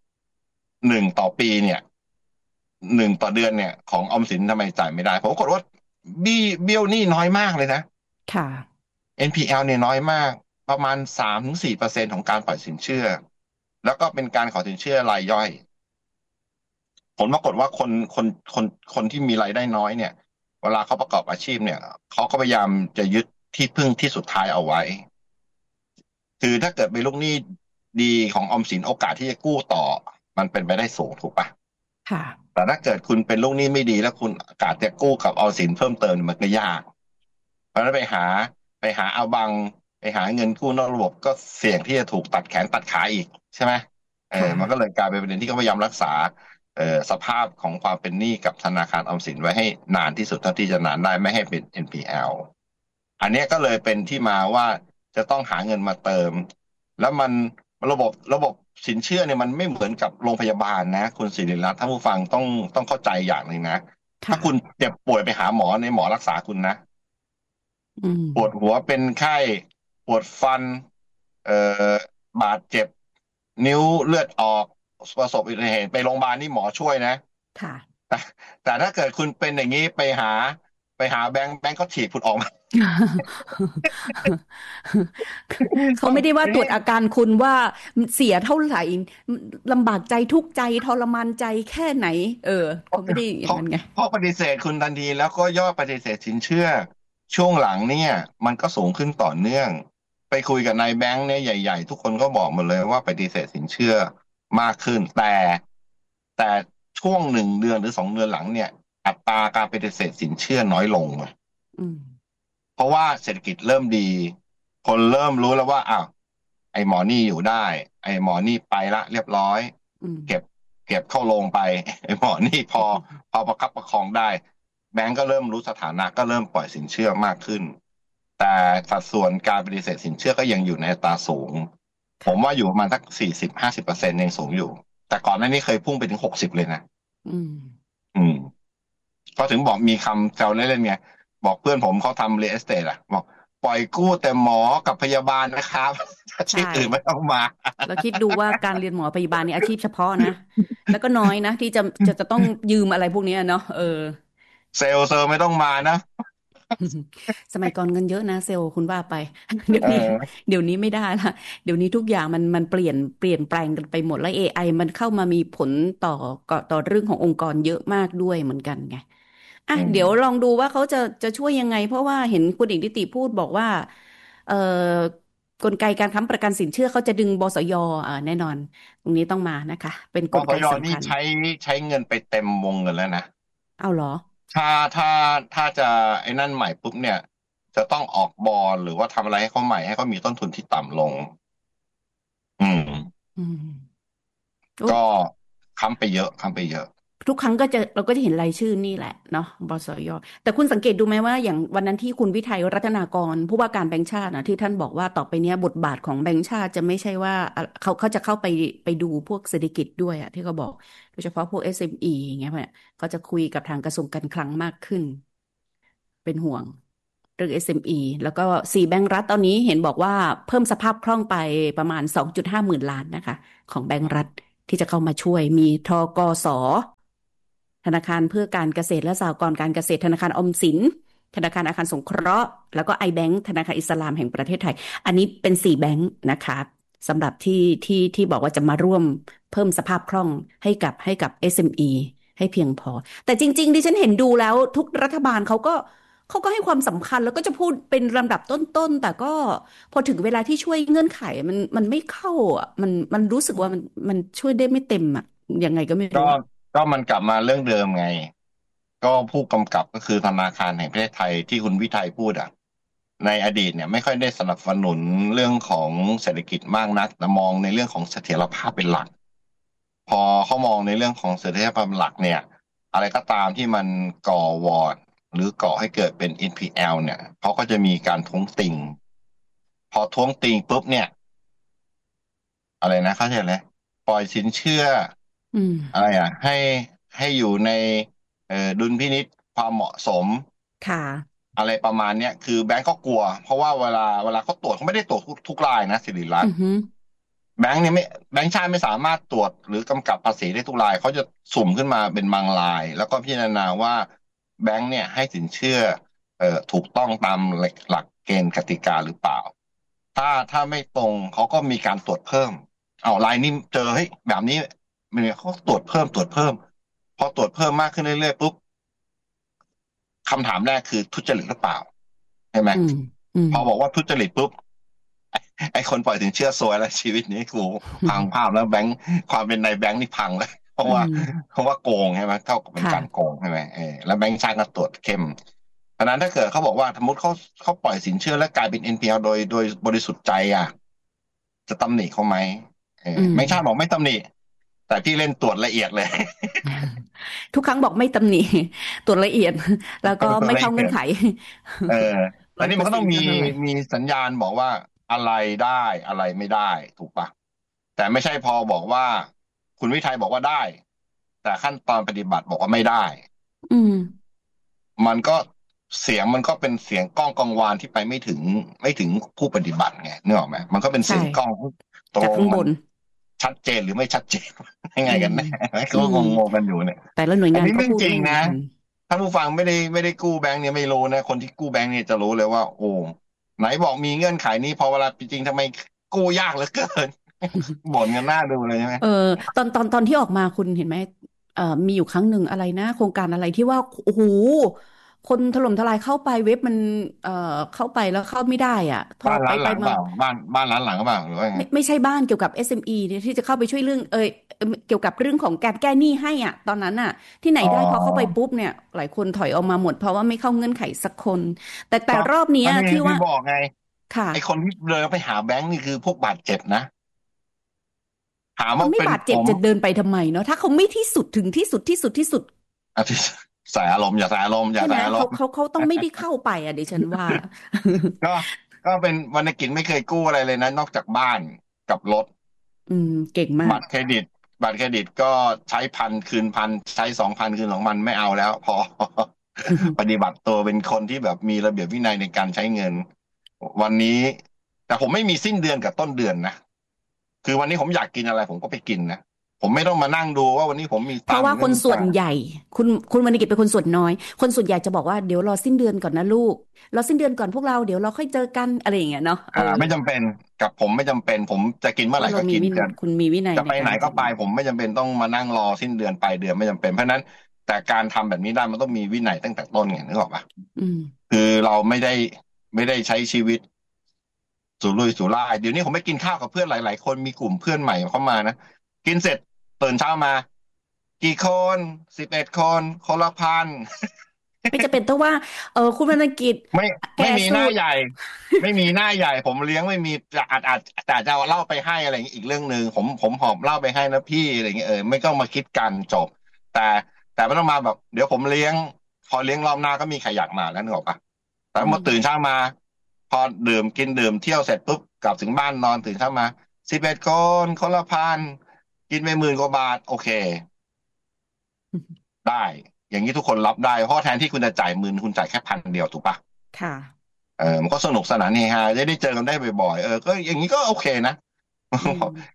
1%ต่อปีเนี่ย1 ต่อเดือนเนี่ยของออมสินทำไมจ่ายไม่ได้ผมก็กดว่าเบี้ยวหนี้น้อยมากเลยนะค่ะ NPL เนี่ยน้อยมากประมาณ3-4%ของการปล่อยสินเชื่อแล้วก็เป็นการขอสินเชื่อรายย่อยผลปรากฏว่าคนที่มีรายได้น้อยเนี่ยเวลาเขาประกอบอาชีพเนี่ยเขาก็พยายามจะยึดที่พึ่งที่สุดท้ายเอาไว้คือถ้าเกิดเป็นลูกหนี้ดีของออมสินโอกาสที่จะกู้ต่อมันเป็นไปได้สูงถูกปะค่ะแต่ถ้าเกิดคุณเป็นลูกหนี้ไม่ดีแล้วคุณโอกาสจะกู้กับออมสินเพิ่มเติมเนี่ยมันก็ยากเพราะฉะนั้นไปหาเอาบังไปหาเงินกู้นอกระบบก็เสี่ยงที่จะถูกตัดแขนตัดขาอีกใช่ไหมค่ะมันก็เลยกลายเป็นประเด็นที่เขาพยายามรักษาสภาพของความเป็นหนี้กับธนาคารออมสินไว้ให้นานที่สุดเท่าที่จะนานได้ไม่ให้เป็น NPL อันเนี้ยก็เลยเป็นที่มาว่าจะต้องหาเงินมาเติมแล้วมันระบบสินเชื่อเนี่ยมันไม่เหมือนกับโรงพยาบาลนะคุณศิริรัตน์ท่านผู้ฟังต้องเข้าใจอย่างหนึ่งนะถ้าค่ะคุณเจ็บป่วยไปหาหมอในหมอรักษาคุณนะอืมปวดหัวเป็นไข้ปวดฟันเอ่อบาดเจ็บนิ้วเลือดออกประสบอุบัติเหตุไปโรงพยาบาลนี่หมอช่วยนะค่ะแต่แต่ถ้าเกิดคุณเป็นอย่างนี้ไปหาแบงก์เขาฉีดคุณออกมาเขาไม่ได้ว่าตรวจอาการคุณว่าเสียเท่าไหร่ลำบากใจทุกข์ใจทรมานใจแค่ไหนเขาไม่ได้อย่างเขานั้นไงเขาปฏิเสธคุณทันทีแล้วก็ยอดปฏิเสธสินเชื่อช่วงหลังเนี่ยมันก็สูงขึ้นต่อเนื่องไปคุยกับนายแบงค์เนี่ยใหญ่ๆทุกคนก็บอกหมดเลยว่าปฏิเสธสินเชื่อมากขึ้นแต่ช่วง1 เดือนหรือ2 เดือนหลังเนี่ยอัตราการปฏิเสธสินเชื่อน้อยลงเลยอืมเพราะว่าเศรษฐกิจเริ่มดีคนเริ่มรู้แล้วว่าอ้าวไอ้หมอนี่อยู่ได้ไอ้หมอนี่ไปละเรียบร้อยอืมเก็บเก็บเข้าโรงไปไอ้หมอนี่พอประคับประคองได้แบงก์ก็เริ่มรู้สถานะก็เริ่มปล่อยสินเชื่อมากขึ้นแต่สัดส่วนการปฏิเสธสินเชื่อก็ยังอยู่ในอัตราสูงผมว่าค่ะอยู่ประมาณสัก40-50%ยังสูงอยู่แต่ก่อนหน้านี้เคยพุ่งไปถึง60เลยนะอืมอืม ก็ถึงบอกมีคำแซวเล่นๆไงบอกเพื่อนผมเขาทำเรียลเอสเตทอะบอกปล่อยกู้แต่หมอกับพยาบาลนะครับอาชีใช่พอื่นไม่ต้องมาแล้วคิดดูว่าการเรียนหมอพยาบาลนี่อาชีพเฉพาะนะแล้วก็น้อยนะที่จะต้องยืมอะไรพวกเนี้ยเนาะเซลล์ไม่ต้องมานะสมัยก่อนเงินเยอะนะเซลล์คุณว่าไปเดี๋ยวนี้เออเดี๋ยวนี้ไม่ได้ละเดี๋ยวนี้ทุกอย่างมันเปลี่ยนแปลงกันไปหมดแล้ว AI มันเข้ามามีผลต่อเรื่องขององค์กรเยอะมากด้วยเหมือนกันไงอ่ะอืเดี๋ยวลอมงดูว่าเขาจะช่วยยังไงเพราะว่าเห็นคุณเอกนิติพูดบอกว่าเอ่อกลไกการค้ำประกันสินเชื่อเขาจะดึงบสยแน่นอนตรงนี้ต้องมานะคะเป็นกสกลไกสำคัญนี่ใช้เงินไปเต็มวงเงินแล้วนะเอาเหรอถ้าถ้าถ้าจะไอ้นั่นใหม่ปุ๊บเนี่ยจะต้องออกบอลหรือว่าทำอะไรให้เขาใหม่ให้เขามีต้นทุนที่ต่ำลงอืมอืมก็ค้ำไปเยอะทุกครั้งเราก็จะเห็นรายชื่อนี่แหละเนาะบสยแต่คุณสังเกตดูไหมว่าอย่างวันนั้นที่คุณวิทัยรัตนากรผู้ว่าการแบงก์ชาตินะที่ท่านบอกว่าต่อไปเนี้ยบทบาทของแบงก์ชาติจะไม่ใช่ว่าเขาจะเข้าไปดูพวกเศรษฐกิจด้วยอะที่เขาบอกโดยเฉพาะพวก SME อสเอ็มอีอย่างเงี้ยเนี่ยเขาจะคุยกับทางกระทรวงการคลังมากขึ้นเป็นห่วงเรื่อง SME แล้วก็แบงก์รัฐตอนนี้เห็นบอกว่าเพิ่มสภาพคล่องไปประมาณ2.5 หมื่นล้านนะคะของแบงก์รัฐที่จะเข้ามาช่วยมีทกส.ธนาคารเพื่อการเกษตรและสหกรณ์การเกษตรธนาคารออมสินธนาคารอาคารสงเคราะห์แล้วก็ไอแบงก์ธนาคารอิสลามแห่งประเทศไทยอันนี้เป็น4แบงก์นะคะสำหรับที่บอกว่าจะมาร่วมเพิ่มสภาพคล่องให้กับ SME ให้เพียงพอแต่จริงๆดิฉันเห็นดูแล้วทุกรัฐบาลเขาก็ให้ความสำคัญแล้วก็จะพูดเป็นลำดับต้นๆแต่ก็พอถึงเวลาที่ช่วยเงื่อนไขมันไม่เข้าอ่ะมันรู้สึกว่ามันช่วยได้ไม่เต็มอ่ะยังไงก็ไม่รู้ก็มันกลับมาเรื่องเดิมไงก็ผู้กำกับก็คือธนาคารแห่งประเทศไทยที่คุณวิทัยพูดในอดีตเนี่ยไม่ค่อยได้สนับสนุนเรื่องของเศรษฐกิจมากนักแต่มองในเรื่องของเสถียรภาพเป็นหลักพอเขามองในเรื่องของเสถียรภาพเป็นหลักเนี่ยอะไรก็ตามที่มันก่อวอร์ดหรือก่อให้เกิดเป็น NPL เนี่ยเขาก็จะมีการท้วงติงพอท้วงติงปุ๊บเนี่ยอะไรนะเขาจะอะไรปล่อยสินเชื่ออะไรให้อยู่ในดุลพินิจความเหมาะสมค่ะอะไรประมาณเนี้ยคือแบงก์ก็กลัวเพราะว่าเวลาเขาตรวจเขาไม่ได้ตรวจทุกรายนะสิริรัตน์แบงก์เนี่ยไม่แบงก์ชาติไม่สามารถตรวจหรือกำกับภาษีได้ทุกรายเขาจะสุ่มขึ้นมาเป็นบางรายแล้วก็พิจารณาว่าแบงก์เนี่ยให้สินเชื่อถูกต้องตามหลักเกณฑ์กติกาหรือเปล่าถ้าไม่ตรงเขาก็มีการตรวจเพิ่มเอารายนี้เจอเฮ้ยแบบนี้มันเขาตรวจเพิ่มพอตรวจเพิ่มมากขึ้นเรื่อยๆปุ๊บคำถามแรกคือทุจริตหรือเปล่าใช่ไหมพอบอกว่าทุจริตปุ๊บไอ้คนปล่อยสินเชื่อซวยแล้วชีวิตนี้กูพังภาพแล้วแบงค์ความเป็นในแบงค์นี่พังเลยเพราะว่าโกงใช่ไหมเท่ากับเป็นการโกงใช่ไหมแล้วแบงค์ชาติก็ตรวจเข้มเพราะนั้นถ้าเกิดเขาบอกว่าสมมติเขาปล่อยสินเชื่อแล้วกลายเป็น NPL โดยบริสุทธิ์ใจจะตำหนิเขาไหมแบงค์ชาติบอกไม่ตำหนิแต่พี่เล่นตรวจละเอียดเลยทุกครั้งบอกไม่ตำหนิตรวจละเอียดแล้วก็ไม่เข้าเงื่อนไขแล้วนี่มันก็ต้องมีสัญญาณบอกว่าอะไรได้อะไรไม่ได้ถูกปะแต่ไม่ใช่พอบอกว่าคุณวิทัยบอกว่าได้แต่ขั้นตอนปฏิบัติบอกว่าไม่ได้มันก็เสียงมันก็เป็นเสียงก้องกังวานที่ไปไม่ถึงผู้ปฏิบัติไงนึกออกไหมมันก็เป็นเสียงก้องตรงมันชัดเจนหรือไม่ชัดเจนยังไงกันแน่ก็งงกันอยู่เนี่ยแต่ละหน่วยงานก็พูดจริงนะถ้าผู้ฟังไม่ได้กู้แบงค์เนี่ยไม่รู้นะคนที่กู้แบงค์เนี่ยจะรู้เลยว่าโอ้ไหนบอกมีเงื่อนไขนี้พอเวลาจริงทำไมกู้ยากเหลือเกินบ่นกันหน้าดูเลยใช่ไหมตอนที่ออกมาคุณเห็นไหมมีอยู่ครั้งหนึ่งอะไรนะโครงการอะไรที่ว่าโอ้โหคนถล่มทลายเข้าไปเว็บมันเข้าไปแล้วเข้าไม่ได้อ่ะพอไปมาบ้านร้านหลังก็เปล่าหรือว่าไม่ใช่บ้านเกี่ยวกับ SME เนี่ยที่จะเข้าไปช่วยเรื่องเกี่ยวกับเรื่องของการแก้หนี้ให้อ่ะตอนนั้นอ่ะที่ไหนได้พอเข้าไปปุ๊บเนี่ยหลายคนถอยออกมาหมดเพราะว่าไม่เข้าเงื่อนไขสักคนแต่รอบนี้ที่ว่าบอกไงค่ะไอคนที่เดินไปหาแบงค์นี่คือพวกบาดเจ็บนะถามว่าไม่บาดเจ็บจะเดินไปทำไมเนาะถ้าเขาไม่ที่สุดถึงที่สุดใส่อารมณ์อย่าใส่อารมณ์เขาต้องไม่ได้เข้าไปอ่ะดิฉันว่าก็เป็นวรรณกิจไม่เคยกู้อะไรเลยนะนอกจากบ้านกับรถเก่งมากบัตรเครดิตก็ใช้1,000คืน1,000ใช้2,000คืน2,000ไม่เอาแล้วพอ ปฏิบัติตัวเป็นคนที่แบบมีระเบียบวินัยในการใช้เงินวันนี้แต่ผมไม่มีสิ้นเดือนกับต้นเดือนนะคือวันนี้ผมอยากกินอะไรผมก็ไปกินนะผมไม่ต้องมานั่งดูว่าวันนี้ผมมีเพราะว่าคนส่วนใหญ่คุณวรรณกิจเป็นคนส่วนน้อยคนส่วนใหญ่จะบอกว่าเดี๋ยวรอสิ้นเดือนก่อนนะลูกรอสิ้นเดือนก่อนพวกเราเดี๋ยวเราค่อยเจอกันอะไรอย่างเงี้ยเนาะไม่จำเป็นกับผมไม่จำเป็นผมจะกินเมื่อไหร่ก็กินกันคุณมีวินัยจะไปไหนก็ไปผมไม่จำเป็นต้องมานั่งรอสิ้นเดือนปลายเดือนไม่จำเป็นเพราะนั้นแต่การทำแบบนี้ได้มันต้องมีวินัยตั้งแต่ต้นไงนึกออกปะคือเราไม่ได้ใช้ชีวิตสุรุ่ยสุร่ายเดี๋ยวนี้ผมไปกินข้าวกับเพื่อนหลายๆคนมีกลุ่มเพื่อนใหม่เข้ามานะกินเสร็จตื่นเช้ามากี่คน11 คนคนละ1,000 ไม่จะเป็นต้องว่าคุณวรรณกิจไม่มีหน้าใหญ่ไม่มีหน้าใหญ่ผมเลี้ยงไม่มีอาจจะเอาเหล้าไปให้อะไรอีกเรื่องนึงผมหอบเหล้าไปให้นะพี่อะไรเงี้ยไม่ต้องมาคิดกันจบแต่ไม่ต้องมาแบบเดี๋ยวผมเลี้ยงพอเลี้ยงรอบหน้าก็มีใครอยากมาแล้วนึกออกปะแต่เมื่อตื่นเช้ามาพอกินดื่มเที่ยวเสร็จปุ๊บกลับถึงบ้านนอนตื่นเช้ามา11 คนคนละ1,000กินไป10,000 กว่าบาทโอเคได้อย่างนี้ทุกคนรับได้เพราะแทนที่คุณจะจ่าย10,000คุณจ่ายแค่1,000 เดียวถูกปะค่ะมันก็สนุกสนานเฮฮาได้เจอกันได้บ่อยๆก็อย่างนี้ก็โอเคนะเก็บ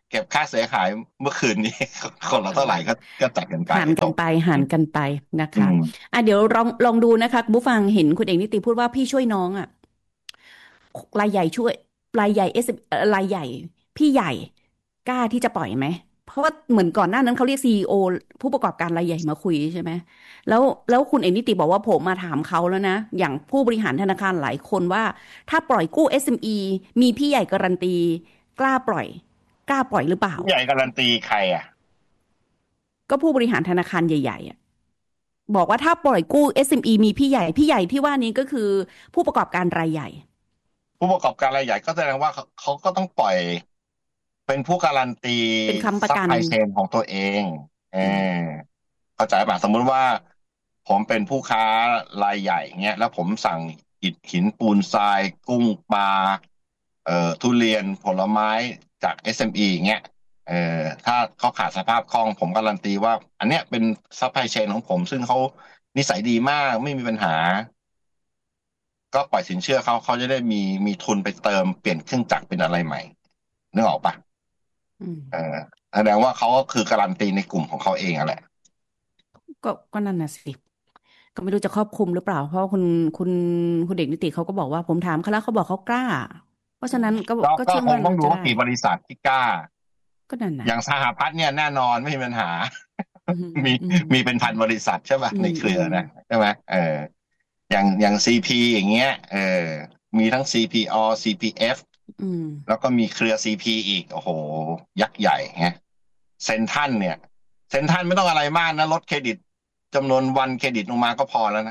เก็บค่าเสียหายเมื่อคืนนี้คนละเท่าไหร่ก็จัดกันไปหารกันไปหารกันไปนะคะเดี๋ยวลองดูนะคะผู้ฟังเห็นคุณเอกนิติพูดว่าพี่ช่วยน้องรายใหญ่ช่วยรายใหญ่รายใหญ่พี่ใหญ่กล้าที่จะปล่อยไหมเพราะว่าเหมือนก่อนหน้านั้นเขาเรียกซีอีโอผู้ประกอบการรายใหญ่มาคุยใช่ไหมแล้วคุณเอกนิติบอกว่าผมมาถามเขาแล้วนะอย่างผู้บริหารธนาคารหลายคนว่าถ้าปล่อยกู้ SME มีพี่ใหญ่การันตีกล้าปล่อยหรือเปล่าพี่ใหญ่การันตีใครอ่ะก็ผู้บริหารธนาคารใหญ่ๆบอกว่าถ้าปล่อยกู้ SME มีพี่ใหญ่ที่ว่านี้ก็คือผู้ประกอบการรายใหญ่ผู้ประกอบการรายใหญ่ก็แสดงว่าเขาก็ต้องปล่อยเป็นผู้การันตีเป็นคำประซัพกันพลายเชนของตัวเองเออเข้าใจป่ะสมมุติว่าผมเป็นผู้ค้ารายใหญ่เงี้ยแล้วผมสั่งอิฐหินปูนทรายกุ้งปลาทุเรียนผลไม้จาก SME เงี้ยถ้าเขาขาดสภาพคล่องผมการันตีว่าอันเนี้ยเป็นซัพพลายเชนของผมซึ่งเขานิสัยดีมากไม่มีปัญหาก็ปล่อยสินเชื่อเขาจะได้มีทุนไปเติมเปลี่ยนเครื่องจักรเป็นอะไรใหม่นึกออกปะเออแสดงว่าเขาก็คือการันตีในกลุ่มของเขาเองอะแหละก็นั่นน่ะสิก็ไม่รู้จะครอบคลุมหรือเปล่าเพราะคุณเด็กนิติเขาก็บอกว่าผมถามเขาแล้วเขาบอกเขากล้าเพราะฉะนั้นก็ก็เชื่อมั่นคงต้องดูว่าจะได้ว่ากี่บริษัทที่กล้าก็นั่นนะอย่างสหพัฒน์เนี่ยแน่นอนไม่มีปัญหาอืมมีอืมมีเป็นพันบริษัทใช่ป่ะในเคอืมรือนะใช่ไหมอย่างซีพีอย่างเงี้ยมีทั้ง CPO CPF อืมแล้วก็มีเครือ CP อีกโอ้โหยักษ์ใหญ่ไงเซ็นทรัลเนี่ยเซ็นทรัลไม่ต้องอะไรมากนะลดเครดิตจำนวนวันเครดิตลงมาก็พอแล้วนะ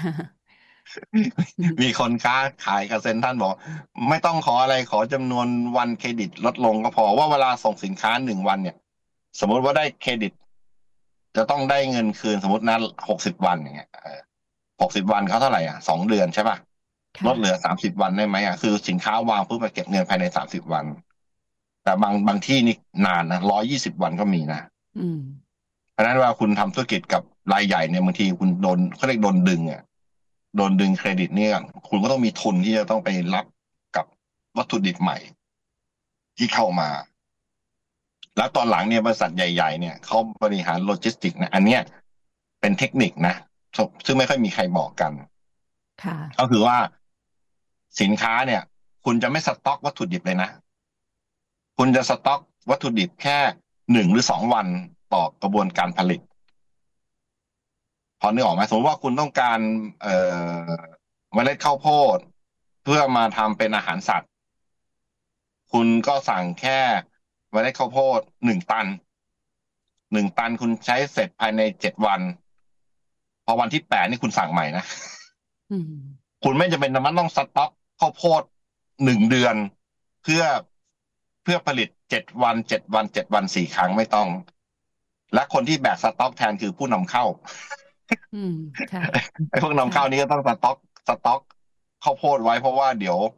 มีคนค้าขายกับเซ็นทรัลบอกไม่ต้องขออะไรขอจำนวนวันเครดิตลดลงก็พอว่าเวลาส่งสินค้า1 วันเนี่ยสมมุติว่าได้เครดิตจะต้องได้เงินคืนสมมตินะ60 วันอย่างเงี้ย60 วันเขาเท่าไหร่2 เดือนใช่ป่ะลดเหลือ30 วันได้ไหมคือสินค้าวางปุ๊บมาเก็บเงินภายใน30 วันแต่บางที่นี่นานนะ120 วันก็มีนะเพราะฉะนั้นว่าคุณทำธุรกิจกับรายใหญ่เนี่ยบางทีคุณโดนเขาเรียกโดนดึงโดนดึงเครดิตเนี่ยคุณก็ต้องมีทุนที่จะต้องไปรับกับวัตถุดิบใหม่ที่เข้ามาแล้วตอนหลังเนี่ยบริษัทใหญ่ๆเนี่ยเขาบริหารโลจิสติกนะอันเนี้ยเป็นเทคนิคนะซึ่งไม่ค่อยมีใครบอกกันก็คือว่าสินค้าเนี่ยคุณจะไม่สต็อกวัตถุดิบเลยนะคุณจะสต็อกวัตถุดิบแค่1 หรือ 2 วันต่อกระบวนการผลิตพอนึกออกไหมสมมติว่าคุณต้องการเมล็ดข้าวโพดเพื่อมาทำเป็นอาหารสัตว์คุณก็สั่งแค่เมล็ดข้าวโพด1 ตัน1 ตันคุณใช้เสร็จภายใน7 วันพอวันที่8นี่คุณสั่งใหม่นะคุณไม่จำเป็นต้องสต็อกข้าวโพด1 เดือนเพื่อผลิต7 วัน7 วัน4 ครั้งไม่ต้องและคนที่แบกสต็อกแทนคือผู้นำเข้าใช่ไอ้พวกนำเข้านี้ก็ต้องสต็อกข้าวโพดไว้เพราะว่าเดี๋ยว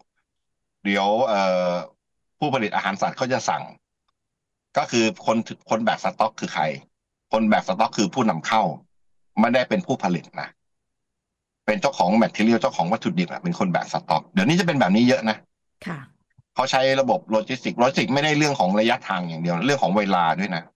ผู้ผลิตอาหารสัตว์เขาจะสั่งก็คือคนแบกสต็อกคือใครคนแบกสต็อกคือผู้นำเข้าไม่ได้เป็นผู้ผลิตนะเป็นเจ้าของแมททีเรียลเจ้าของวัตถุดิบเป็นคนแบกสต็อกเดี๋ยวนี้จะเป็นแบบนี้เยอะนะค่ะเขาใช้ระบบโลจิสติกไม่ได้เรื่องของระยะทางอย่างเดียวเรื่องของเวลาด้วยนะ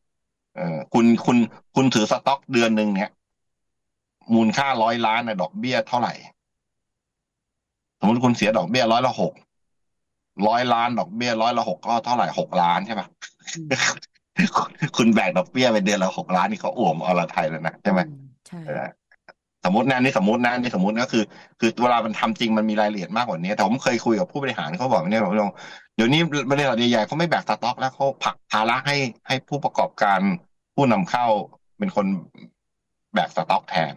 คุณถือสต็อกเดือนหนึ่งเนี่ยมูลค่า100 ล้านนะดอกเบี้ยเท่าไหร่สมมติคุณเสียดอกเบี้ย100 ละ 6 100 ล้านดอกเบี้ย100 ละ 6ก็เท่าไหร่6 ล้านใช่ปะคุณแบกดอกเบี้ยไปเดือนละ6 ล้านนี่เขาอ่วมอรไทยแล้วนะใช่ไหมใช่สมมตินะนี่สมมติก็คือเวลามันทำจริงมันมีรายละเอียดมากกว่านี้แต่ผมเคยคุยกับผู้บริหารเขาบอกเนี่ยเดี๋ยวนี้บริษัทใหญ่ๆเขาไม่แบกสต็อกแล้วเขาผลักภาระให้ผู้ประกอบการผู้นำเข้าเป็นคนแบกสต็อกแทน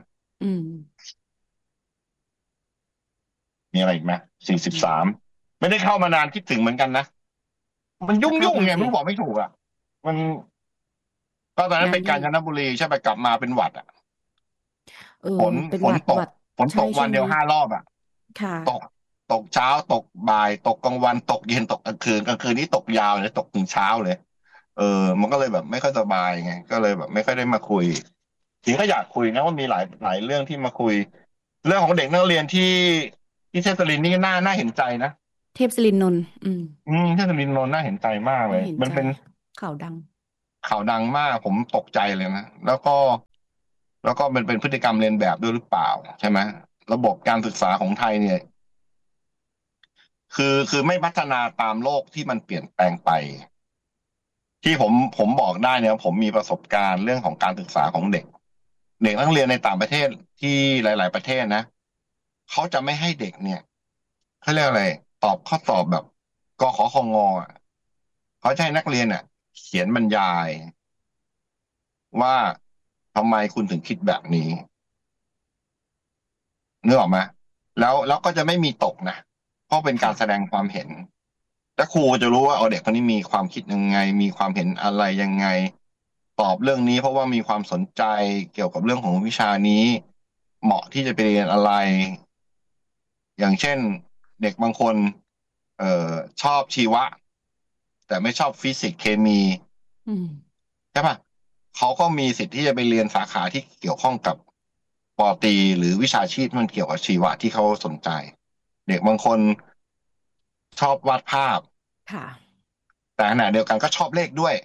มีอะไรอีกไหม43ไม่ได้เข้ามานานคิดถึงเหมือนกันนะมันยุ่งไงไม่บอกไม่ถูกอ่ะมันก็ตอนนั้นไปกาญจนบุรีใช่ไหมกลับมาเป็นหวัดฝนตกวันเดียว5 รอบตกเช้าตกบ่ายตกกลางวันตกเย็นตกกลางคืนนี้ตกยาวเลยตกถึงเช้าเลยมันก็เลยแบบไม่ค่อยสบายไงก็เลยแบบไม่ค่อยได้มาคุยจริงก็อยากคุยนะว่ามีหลายเรื่องที่มาคุยเรื่องของเด็กนักเรียนที่เทศบาลนี่น่าเห็นใจนะเทพศิรินนท์เทพศิรินนท์น่าเห็นใจมากเลยมันเป็นข่าวดังมากผมตกใจเลยนะแล้วก็มันเป็นพฤติกรรมเลียนแบบด้วยหรือเปล่าใช่ไหมระบบการศึกษาของไทยเนี่ยคือไม่พัฒนาตามโลกที่มันเปลี่ยนแปลงไปที่ผมบอกได้เนี่ยผมมีประสบการณ์เรื่องของการศึกษาของเด็กนักเรียนในต่างประเทศที่หลายๆประเทศนะเขาจะไม่ให้เด็กเนี่ยเขาเรียกอะไรตอบข้อสอบแบบกขคงอ่ะเขาจะให้นักเรียนอ่ะเขียนบรรยายว่าทำไมคุณถึงคิดแบบนี้นึกออกไหมแล้วก็จะไม่มีตกนะเพราะเป็นการแสดงความเห็นและครูจะรู้ว่าเด็กคนนี้มีความคิดยังไงมีความเห็นอะไรยังไงตอบเรื่องนี้เพราะว่ามีความสนใจเกี่ยวกับเรื่องของวิชานี้เหมาะที่จะไปเรียนอะไรอย่างเช่นเด็กบางคนชอบชีวะแต่ไม่ชอบฟิสิกส์เคมีใช่ปะเขาก็มีสิทธิ์ที่จะไปเรียนสาขาที่เกี่ยวข้องกับปอตรีหรือวิชาชีพมันเกี่ยวกับชีวะที่เขาสนใจเด็กบางคนชอบวาดภาพค่ะแต่ขณะเดียวกันก็ชอบเลขด้วย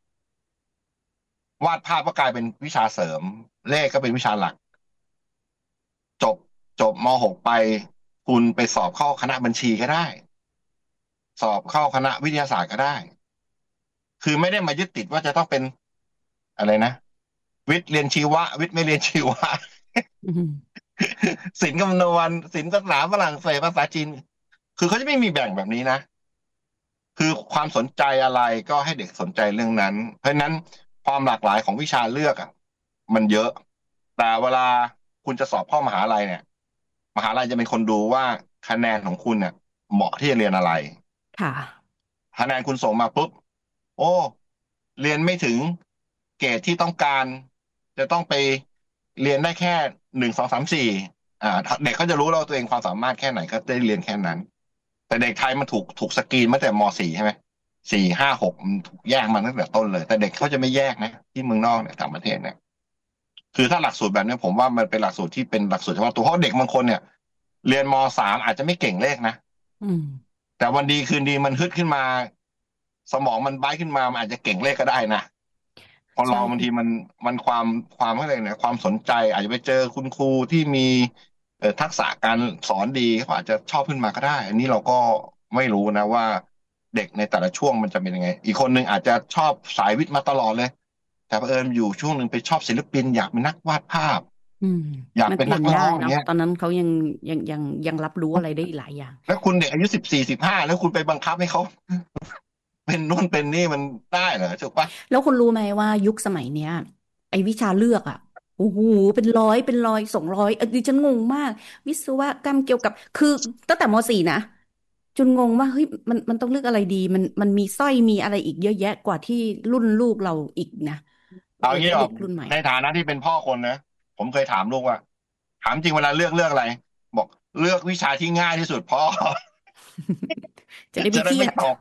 วาดภาพก็กลายเป็นวิชาเสริมเลขก็เป็นวิชาหลักจบม .6 ไปคุณไปสอบเข้าคณะบัญชีก็ได้สอบเข้าคณะวิทยาศาสตร์ก็ได้คือไม่ได้มายึดติดว่าจะต้องเป็นอะไรนะวิทย์เรียนชีวะวิทย์ไม่เรียนชีวะศิลป์คำนวณศิลป์ภาษาฝรั่งเศสภาษาจีนคือเขาจะไม่มีแบ่งแบบนี้นะคือความสนใจอะไรก็ให้เด็กสนใจเรื่องนั้นเพราะฉะนั้นความหลากหลายของวิชาเลือกมันเยอะแต่เวลาคุณจะสอบเข้ามหาลัยเนี่ยมหาลัยจะเป็นคนดูว่าคะแนนของคุณเนี่ยเหมาะที่จะเรียนอะไรค่ะคะแนนคุณส่งมาปุ๊บโอ้เรียนไม่ถึงเกรดที่ต้องการจะต้องไปเรียนได้แค่1 2 3 4เด็กเขาจะรู้แล้วตัวเองความสามารถแค่ไหนก็ได้เรียนแค่นั้นแต่เด็กไทยมันถูกสกรีนมาแต่ม .4 ใช่ไหม4 5 6มันถูกแยกมาตั้งแต่ต้นเลยแต่เด็กเขาจะไม่แยกนะที่เมืองนอกเนี่ยต่างประเทศเนี่ยคือถ้าหลักสูตรแบบนี้ผมว่ามันเป็นหลักสูตรที่เป็นหลักสูตรเฉพาะตัวเพราะเด็กบางคนเนี่ยเรียนม .3 อาจจะไม่เก่งเลขนะแต่วันดีคืนดีมันฮึดขึ้นมาสมองมันไบขึ้นมามันอาจจะเก่งเลขก็ได้นะพอลองบางทีมันความอะไรเนี่ยความสนใจอาจจะไปเจอคุณครูที่มีทักษะการสอนดีเขาอาจจะชอบขึ้นมาก็ได้อันนี้เราก็ไม่รู้นะว่าเด็กในแต่ละช่วงมันจะเป็นยังไงอีกคนหนึ่งอาจจะชอบสายวิทย์มาตลอดเลยแต่เผอิญอยู่ช่วงหนึ่งไปชอบศิลปินอยากเป็นนักวาดภาพอยากเป็นนักร้องอย่างเงี้ยตอนนั้นเขายังรับรู้อะไรได้หลายอย่างแล้วคุณเด็กอายุ14 15แล้วคุณไปบังคับให้เขาเป็นนู่นเป็นนี่มันได้เหรอถูกปะแล้วคุณรู้ไหมว่ายุคสมัยเนี้ยไอ้วิชาเลือกโอ้โหเป็นร้อย200ดิฉันงงมากวิศวกรรมเกี่ยวกับคือตั้งแต่ม .4 นะจนงงว่าเฮ้ยมันต้องเลือกอะไรดีมันมีสร้อยมีอะไรอีกเยอะแยะกว่าที่รุ่นลูกเราอีกนะเอางี้เด็กรุ่นใหม่ในฐานะที่เป็นพ่อคนนะผมเคยถามลูกว่าถามจริงเวลาเลือกอะไรบอกเลือกวิชาที่ง่ายที่สุดพ่อจะได้ไม่เครียดตก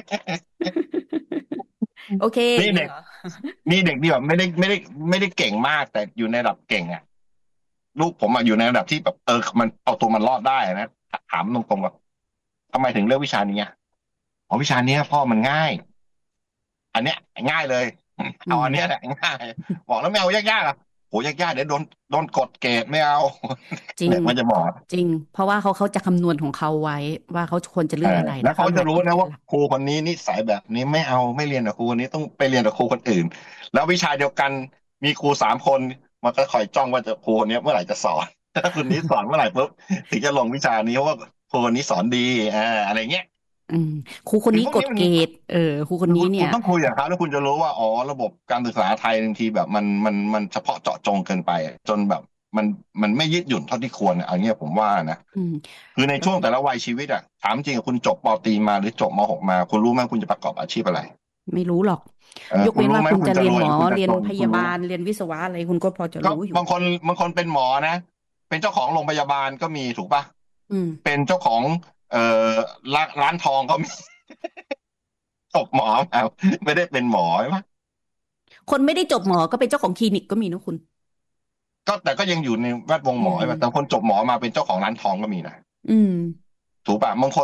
โอเคนี่เด็กที่แบบไม่ได้เก่งมากแต่อยู่ในระดับเก่งลูกผมอยู่ในระดับที่แบบมันเอาตัวมันรอดได้นะถามตรงๆว่าทำไมถึงเลือกวิชานี้วิชานี้พ่อมันง่าย อันเนี้ยง่ายเลยเอาอันเนี้ยแหละง่ายบอกแล้วไม่เอายากโหยากเดี๋ยวโดนกดเกรดไม่เอาจริงมันจะบอกจริงเพราะว่าเขาจะคำนวณของเขาไว้ว่าเขาควรจะเลือกอะไรแล้วเขาจะรู้นะว่าครูคนนี้นิสัยแบบนี้ไม่เอาไม่เรียนกับครูคนนี้ต้องไปเรียนกับครูคนอื่นแล้ววิชาเดียวกันมีครู3 คนมันก็คอยจ้องว่าจะครูคนนี้เมื่อไหร่จะสอนถ้าคนนี้สอนเมื่อไหร่ปุ๊บถึงจะลงวิชานี้เพราะว่าครูคนนี้สอนดีอะไรเงี้ยครูคนนี้กดเกรดครูคนนี้เนี่ยคุณต้องคุยกับเขาแล้วคุณจะรู้ว่าระบบการศึกษาไทยบางทีแบบมันเฉพาะเจาะจงเกินไปจนแบบมันไม่ยืดหยุ่นเท่าที่ควรอันนี้ผมว่านะคือในช่วงแต่ละวัยชีวิตถามจริงคุณจบป.ตรีมาหรือจบม.6 มาคุณรู้ไหมคุณจะประกอบอาชีพอะไรไม่รู้หรอกยกเว้นว่าคุณจะเรียนหมอเรียนพยาบาลเรียนวิศวะอะไรคุณก็พอจะรู้อยู่บางคนเป็นหมอนะเป็นเจ้าของโรงพยาบาลก็มีถูกปะเป็นเจ้าของร้านทองก็มีจบหมอไม่ได้เป็นหมอใช่ไหมคนไม่ได้จบหมอก็เป็นเจ้าของคลินิกก็มีนะคุณก็แต่ก็ยังอยู่ในแวดวงหมอใช่ไหมแต่คนจบหมอมาเป็นเจ้าของร้านทองก็มีนะถูกป่ะบางคน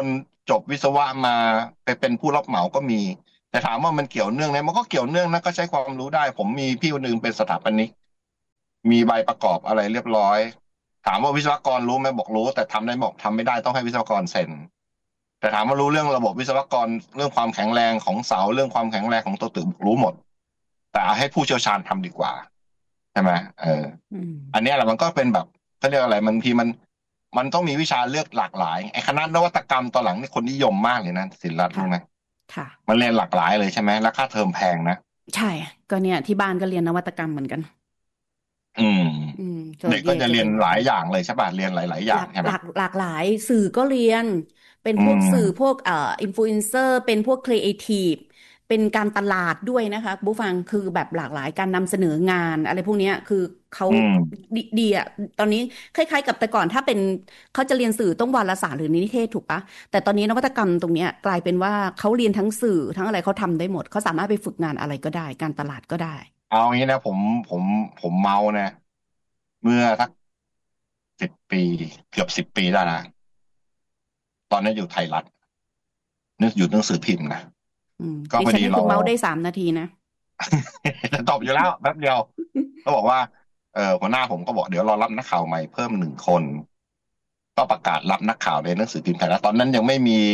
จบวิศวะมาไปเป็นผู้รับเหมาก็มีแต่ถามว่ามันเกี่ยวเนื่องไหมมันก็เกี่ยวเนื่องนะก็ใช้ความรู้ได้ผมมีพี่คนหนึ่งเป็นสถาปนิกมีใบประกอบอะไรเรียบร้อยถามว่าวิศวกรรู้ไหมบอกรู้แต่ทำได้บอกทำไม่ได้ต้องให้วิศวกรเซ็นแต่ถามว่ารู้เรื่องระบบวิศวกรเรื่องความแข็งแรงของเสาเรื่องความแข็งแรงของตัวตึกรู้หมดแต่เอาให้ผู้เชี่ยวชาญทำดีกว่าใช่ไหมอันนี้แหละมันก็เป็นแบบเขาเรียกอะไรบางทีมันต้องมีวิชาเลือกหลากหลายไอ้คณะนวัตกรรมตอนหลังนี่คนนิยมมากเลยนะศิลป์รู้ไหมค่ะมันเรียนหลากหลายเลยใช่ไหมแล้วค่าเทอมแพงนะใช่ก็เนี่ยที่บ้านก็เรียนนวัตกรรมเหมือนกันเด็กก็จะเรียนหลายอย่างเลยใช่ป่ะเรียนหลายๆอย่างใช่ไหมหลากหลายสื่อก็เรียนเป็นพวกสื่อพวกอินฟลูเอนเซอร์เป็นพวกครีเอทีฟเป็นการตลาดด้วยนะคะผู้ฟังคือแบบหลากหลายการนำเสนองานอะไรพวกนี้คือเขาดีอ่ะตอนนี้คล้ายๆกับแต่ก่อนถ้าเป็นเขาจะเรียนสื่อต้องวารสารหรือนิเทศถูกปะแต่ตอนนี้นวัตกรรมตรงเนี้ยกลายเป็นว่าเขาเรียนทั้งสื่อทั้งอะไรเขาทำได้หมดเขาสามารถไปฝึกงานอะไรก็ได้การตลาดก็ได้เอางี้นะผมเมานะเมื่อสัก10 ปีเกือบ10 ปีได้นะตอนนี้อยู่ไทยรัฐนึกอยู่หนังสือพิมพ์นะก็พอดีเราเมาได้3 นาทีนะจะตอบอยู่แล้วแป๊บเดียวก็บอกว่าหัวหน้าผมก็บอกเดี๋ยวรอรับนักข่าวใหม่เพิ่ม1 คนก็ประกาศรับนักข่าวในหนังสือพิมพ์ไทยรัฐตอนนั้นยัง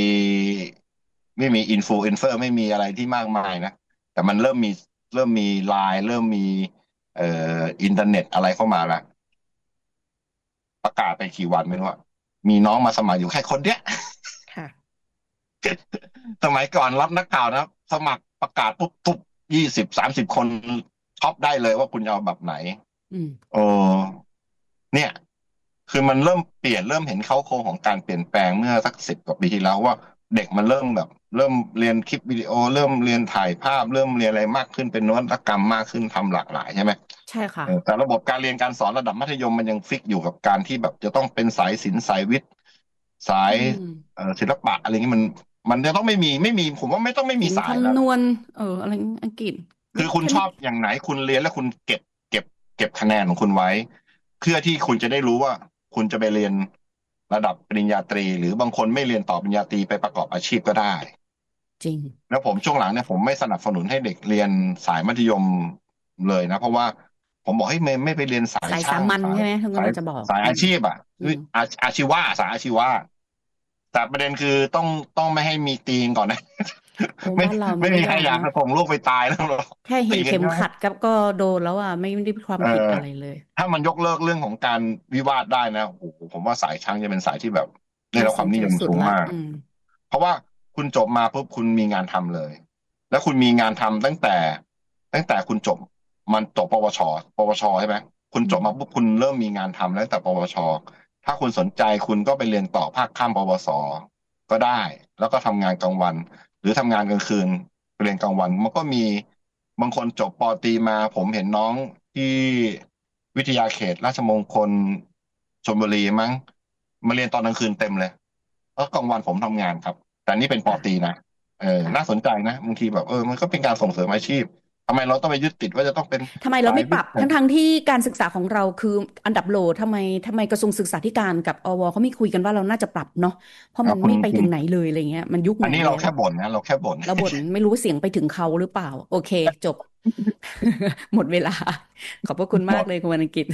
ไม่มีอินฟลูเอนเซอร์ไม่มีอะไรที่มากมายนะแต่มันเริ่มมีไลน์เริ่มมีอินเทอร์เน็ตอะไรเข้ามาแล้วประกาศไปกี่วันไม่รู้มีน้องมาสมัครอยู่แค่คนเดียวค่ะสมัยก่อนรับนักข่าวนะสมัครประกาศปุ๊บทุบ20-30 คนท็อปได้เลยว่าคุณจะเอาแบบไหนโอ้เนี่ยคือมันเริ่มเปลี่ยนเริ่มเห็นเข้าโครงของการเปลี่ยนแปลงเมื่อสัก10 กว่าปีที่แล้วว่าเด็กมันเริ่มแบบเริ่มเรียนคลิปวิดีโอเริ่มเรียนถ่ายภาพเริ่มเรียนอะไรมากขึ้นเป็นนวัตกรรมมากขึ้นทำหลากหลายใช่ไหมใช่ค่ะแต่ระบบการเรียนการสอนระดับมัธยมมันยังฟิกอยู่กับการที่แบบจะต้องเป็นสายศิลป์สายวิทย์สายศิลปะอะไรเงี้ยมันจะต้องไม่มีผมว่าไม่ต้องไม่มีสายคำนวณอะไรอังกฤษคือคุณชอบอย่างไหนคุณเรียนแล้วคุณเก็บคะแนนของคุณไว้เพื่อที่คุณจะได้รู้ว่าคุณจะไปเรียนระดับปริญญาตรีหรือบางคนไม่เรียนต่อปริญญาตรีไปประกอบอาชีพก็ได้จริงแล้วผมช่วงหลังเนี่ยผมไม่สนับสนุนให้เด็กเรียนสายมัธยมเลยนะเพราะว่าผมบอกให้ไม่ไปเรียนสายสามัญใช่ไหมทุกคนจะบอกสายอาชีพอาชีวะสายอาชีวะแต่ประเด็นคือต้องไม่ให้มีตีนก่อนนะไม่มีใครอยากส่งลูกไปตายแล้วหรอกแค่เห็นเข็มขัดก็โดนแล้วไม่ได้ความผิดอะไรเลยถ้ามันยกเลิกเรื่องของการวิวาทได้นะโอ้โหผมว่าสายช่างจะเป็นสายที่แบบได้รับความนิยมสูงมากเพราะว่าคุณจบมาปุ๊บคุณมีงานทำเลย แล้วคุณมีงานทำตั้งแต่คุณจบมันจบปวชใช่ไหมคุณจบมาปุ๊บคุณเริ่มมีงานทำแล้วแต่ปวชถ้าคุณสนใจคุณก็ไปเรียนต่อภาคค่ำปวสก็ได้แล้วก็ทำงานกลางวันหรือทำงานกลางคืนไปเรียนกลางวันมันก็มีบางคนจบปตรีมาผมเห็นน้องที่วิทยาเขตราชมงคลชลบุรีมั้งมาเรียนตอนกลางคืนเต็มเลยแล้วกลางวันผมทำงานครับแต่นี่เป็นปตรีนะน่าสนใจนะบางทีแบบมันก็เป็นการส่งเสริมอาชีพทำไมเราต้องไปยึดติดว่าจะต้องเป็นทำไมเราไม่ปรับทั้งที่การศึกษาของเราคืออันดับโลทำไมกระทรวงศึกษาธิการกับอวเขาไม่คุยกันว่าเราน่าจะปรับเนาะเพราะมันไม่ไปถึงไหนเลยอะไรเงี้ยมันยุคไหนอันนี้เราแค่บ่นนะเราแค่บ่นไม่รู้เสียงไปถึงเขาหรือเปล่าโอเคจบ หมดเวลาขอบพระคุณมากเลยคุณวรรณกิจ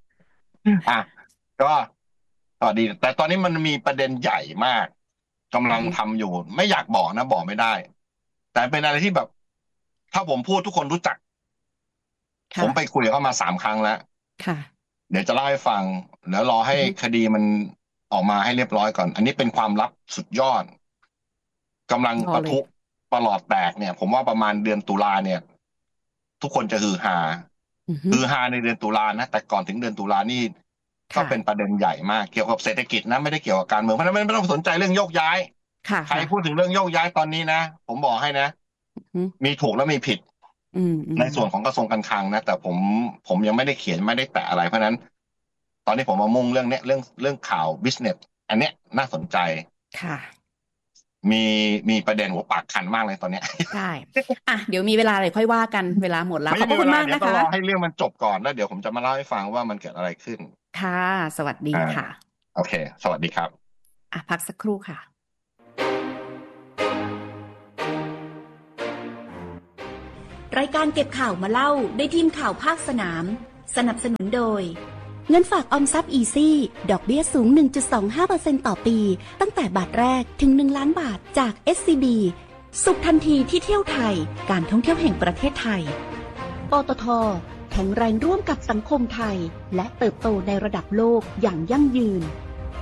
ก็ต่อดีแต่ตอนนี้มันมีประเด็นใหญ่มากกำลังทำอยู่ไม่อยากบอกนะบอกไม่ได้แต่เป็นอะไรที่แบบถ้าผมพูดทุกคนรู้จักผมไปคุยกับเขามา3 ครั้งแล้วเดี๋ยวจะเล่าให้ฟังแล้วรอให้คดีมันออกมาให้เรียบร้อยก่อนอันนี้เป็นความลับสุดยอดกำลังปะทุประหลอดแตกเนี่ยผมว่าประมาณเดือนตุลาเนี่ยทุกคนจะฮือฮาในเดือนตุลานะแต่ก่อนถึงเดือนตุลานี่ก็เป็นประเด็นใหญ่มากเกี่ยวกับเศรษฐกิจนะไม่ได้เกี่ยวกับการเมืองเพราะฉะนั้นไม่ต้องสนใจเรื่องโยกย้ายใครพูดถึงเรื่องโยกย้ายตอนนี้นะผมบอกให้นะมีถูกและมีผิดในส่วนของกระทรวงการคลังนะแต่ผมยังไม่ได้เขียนไม่ได้แตะอะไรเพราะนั้นตอนนี้ผมมามุ่งเรื่องเนี้ยเรื่องข่าว business อันเนี้ยน่าสนใจค่ะมีประเด็นหัวปากคันมากเลยตอนเนี้ยใช่เดี๋ยวมีเวลาเลยค่อยว่ากันเวลาหมดแล้วขอบคุณมากนะคะเดี๋ยวต้องรอให้เรื่องมันจบก่อนแล้วเดี๋ยวผมจะมาเล่าให้ฟังว่ามันเกิดอะไรขึ้นค่ะสวัสดีค่ะโอเคสวัสดีครับพักสักครู่ค่ะรายการเก็บข่าวมาเล่าได้ทีมข่าวภาคสนามสนับสนุนโดยเงินฝากออมทรัพย์อีซี่ดอกเบี้ยสูง 1.25% ต่อปีตั้งแต่บาทแรกถึง1ล้านบาทจาก SCB สุขทันทีที่เที่ยวไทยการท่องเที่ยวแห่งประเทศไทยปตท.แข็งแรงร่วมกับสังคมไทยและเติบโตในระดับโลกอย่างยั่งยืน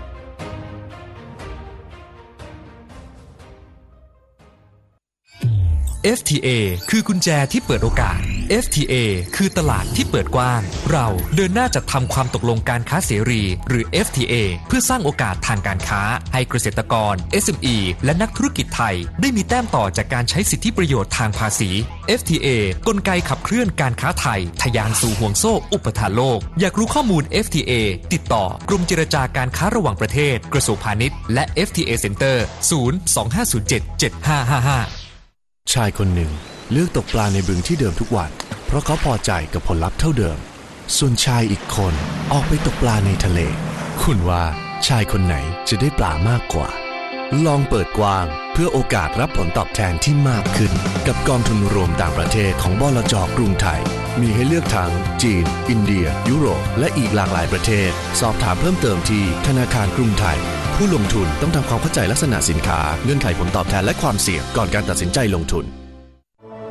FTA คือกุญแจที่เปิดโอกาส FTA คือตลาดที่เปิดกว้างเราเดินหน้าจัดทำความตกลงการค้าเสรีหรือ FTA เพื่อสร้างโอกาสทางการค้าให้เกษตรกร SME และนักธุรกิจไทยได้มีแต้มต่อจากการใช้สิทธิประโยชน์ทางภาษี FTA กลไกขับเคลื่อนการค้าไทยทะยานสู่ห่วงโซ่อุปทานโลกอยากรู้ข้อมูล FTA ติดต่อกรมเจรจาการค้าระหว่างประเทศกระทรวงพาณิชย์และ FTA Center 025077555 ชายคนหนึ่งเลือกตกปลาในบึงที่เดิมทุกวันเพราะเขาพอใจกับผลลัพธ์เท่าเดิมส่วนชายอีกคนออกไปตกปลาในทะเลคุณว่าชายคนไหนจะได้ปลามากกว่าลองเปิดกว้างเพื่อโอกาสรับผลตอบแทนที่มากขึ้นกับกองทุนรวมต่างประเทศของบลจ.กรุงไทยมีให้เลือกทั้งจีนอินเดียยุโรปและอีกหลากหลายประเทศสอบถามเพิ่มเติมที่ธนาคารกรุงไทยผู้ลงทุนต้องทำความเข้าใจลักษณะสินค้าเงื่อนไขผลตอบแทนและความเสี่ยงก่อนการตัดสินใจลงทุน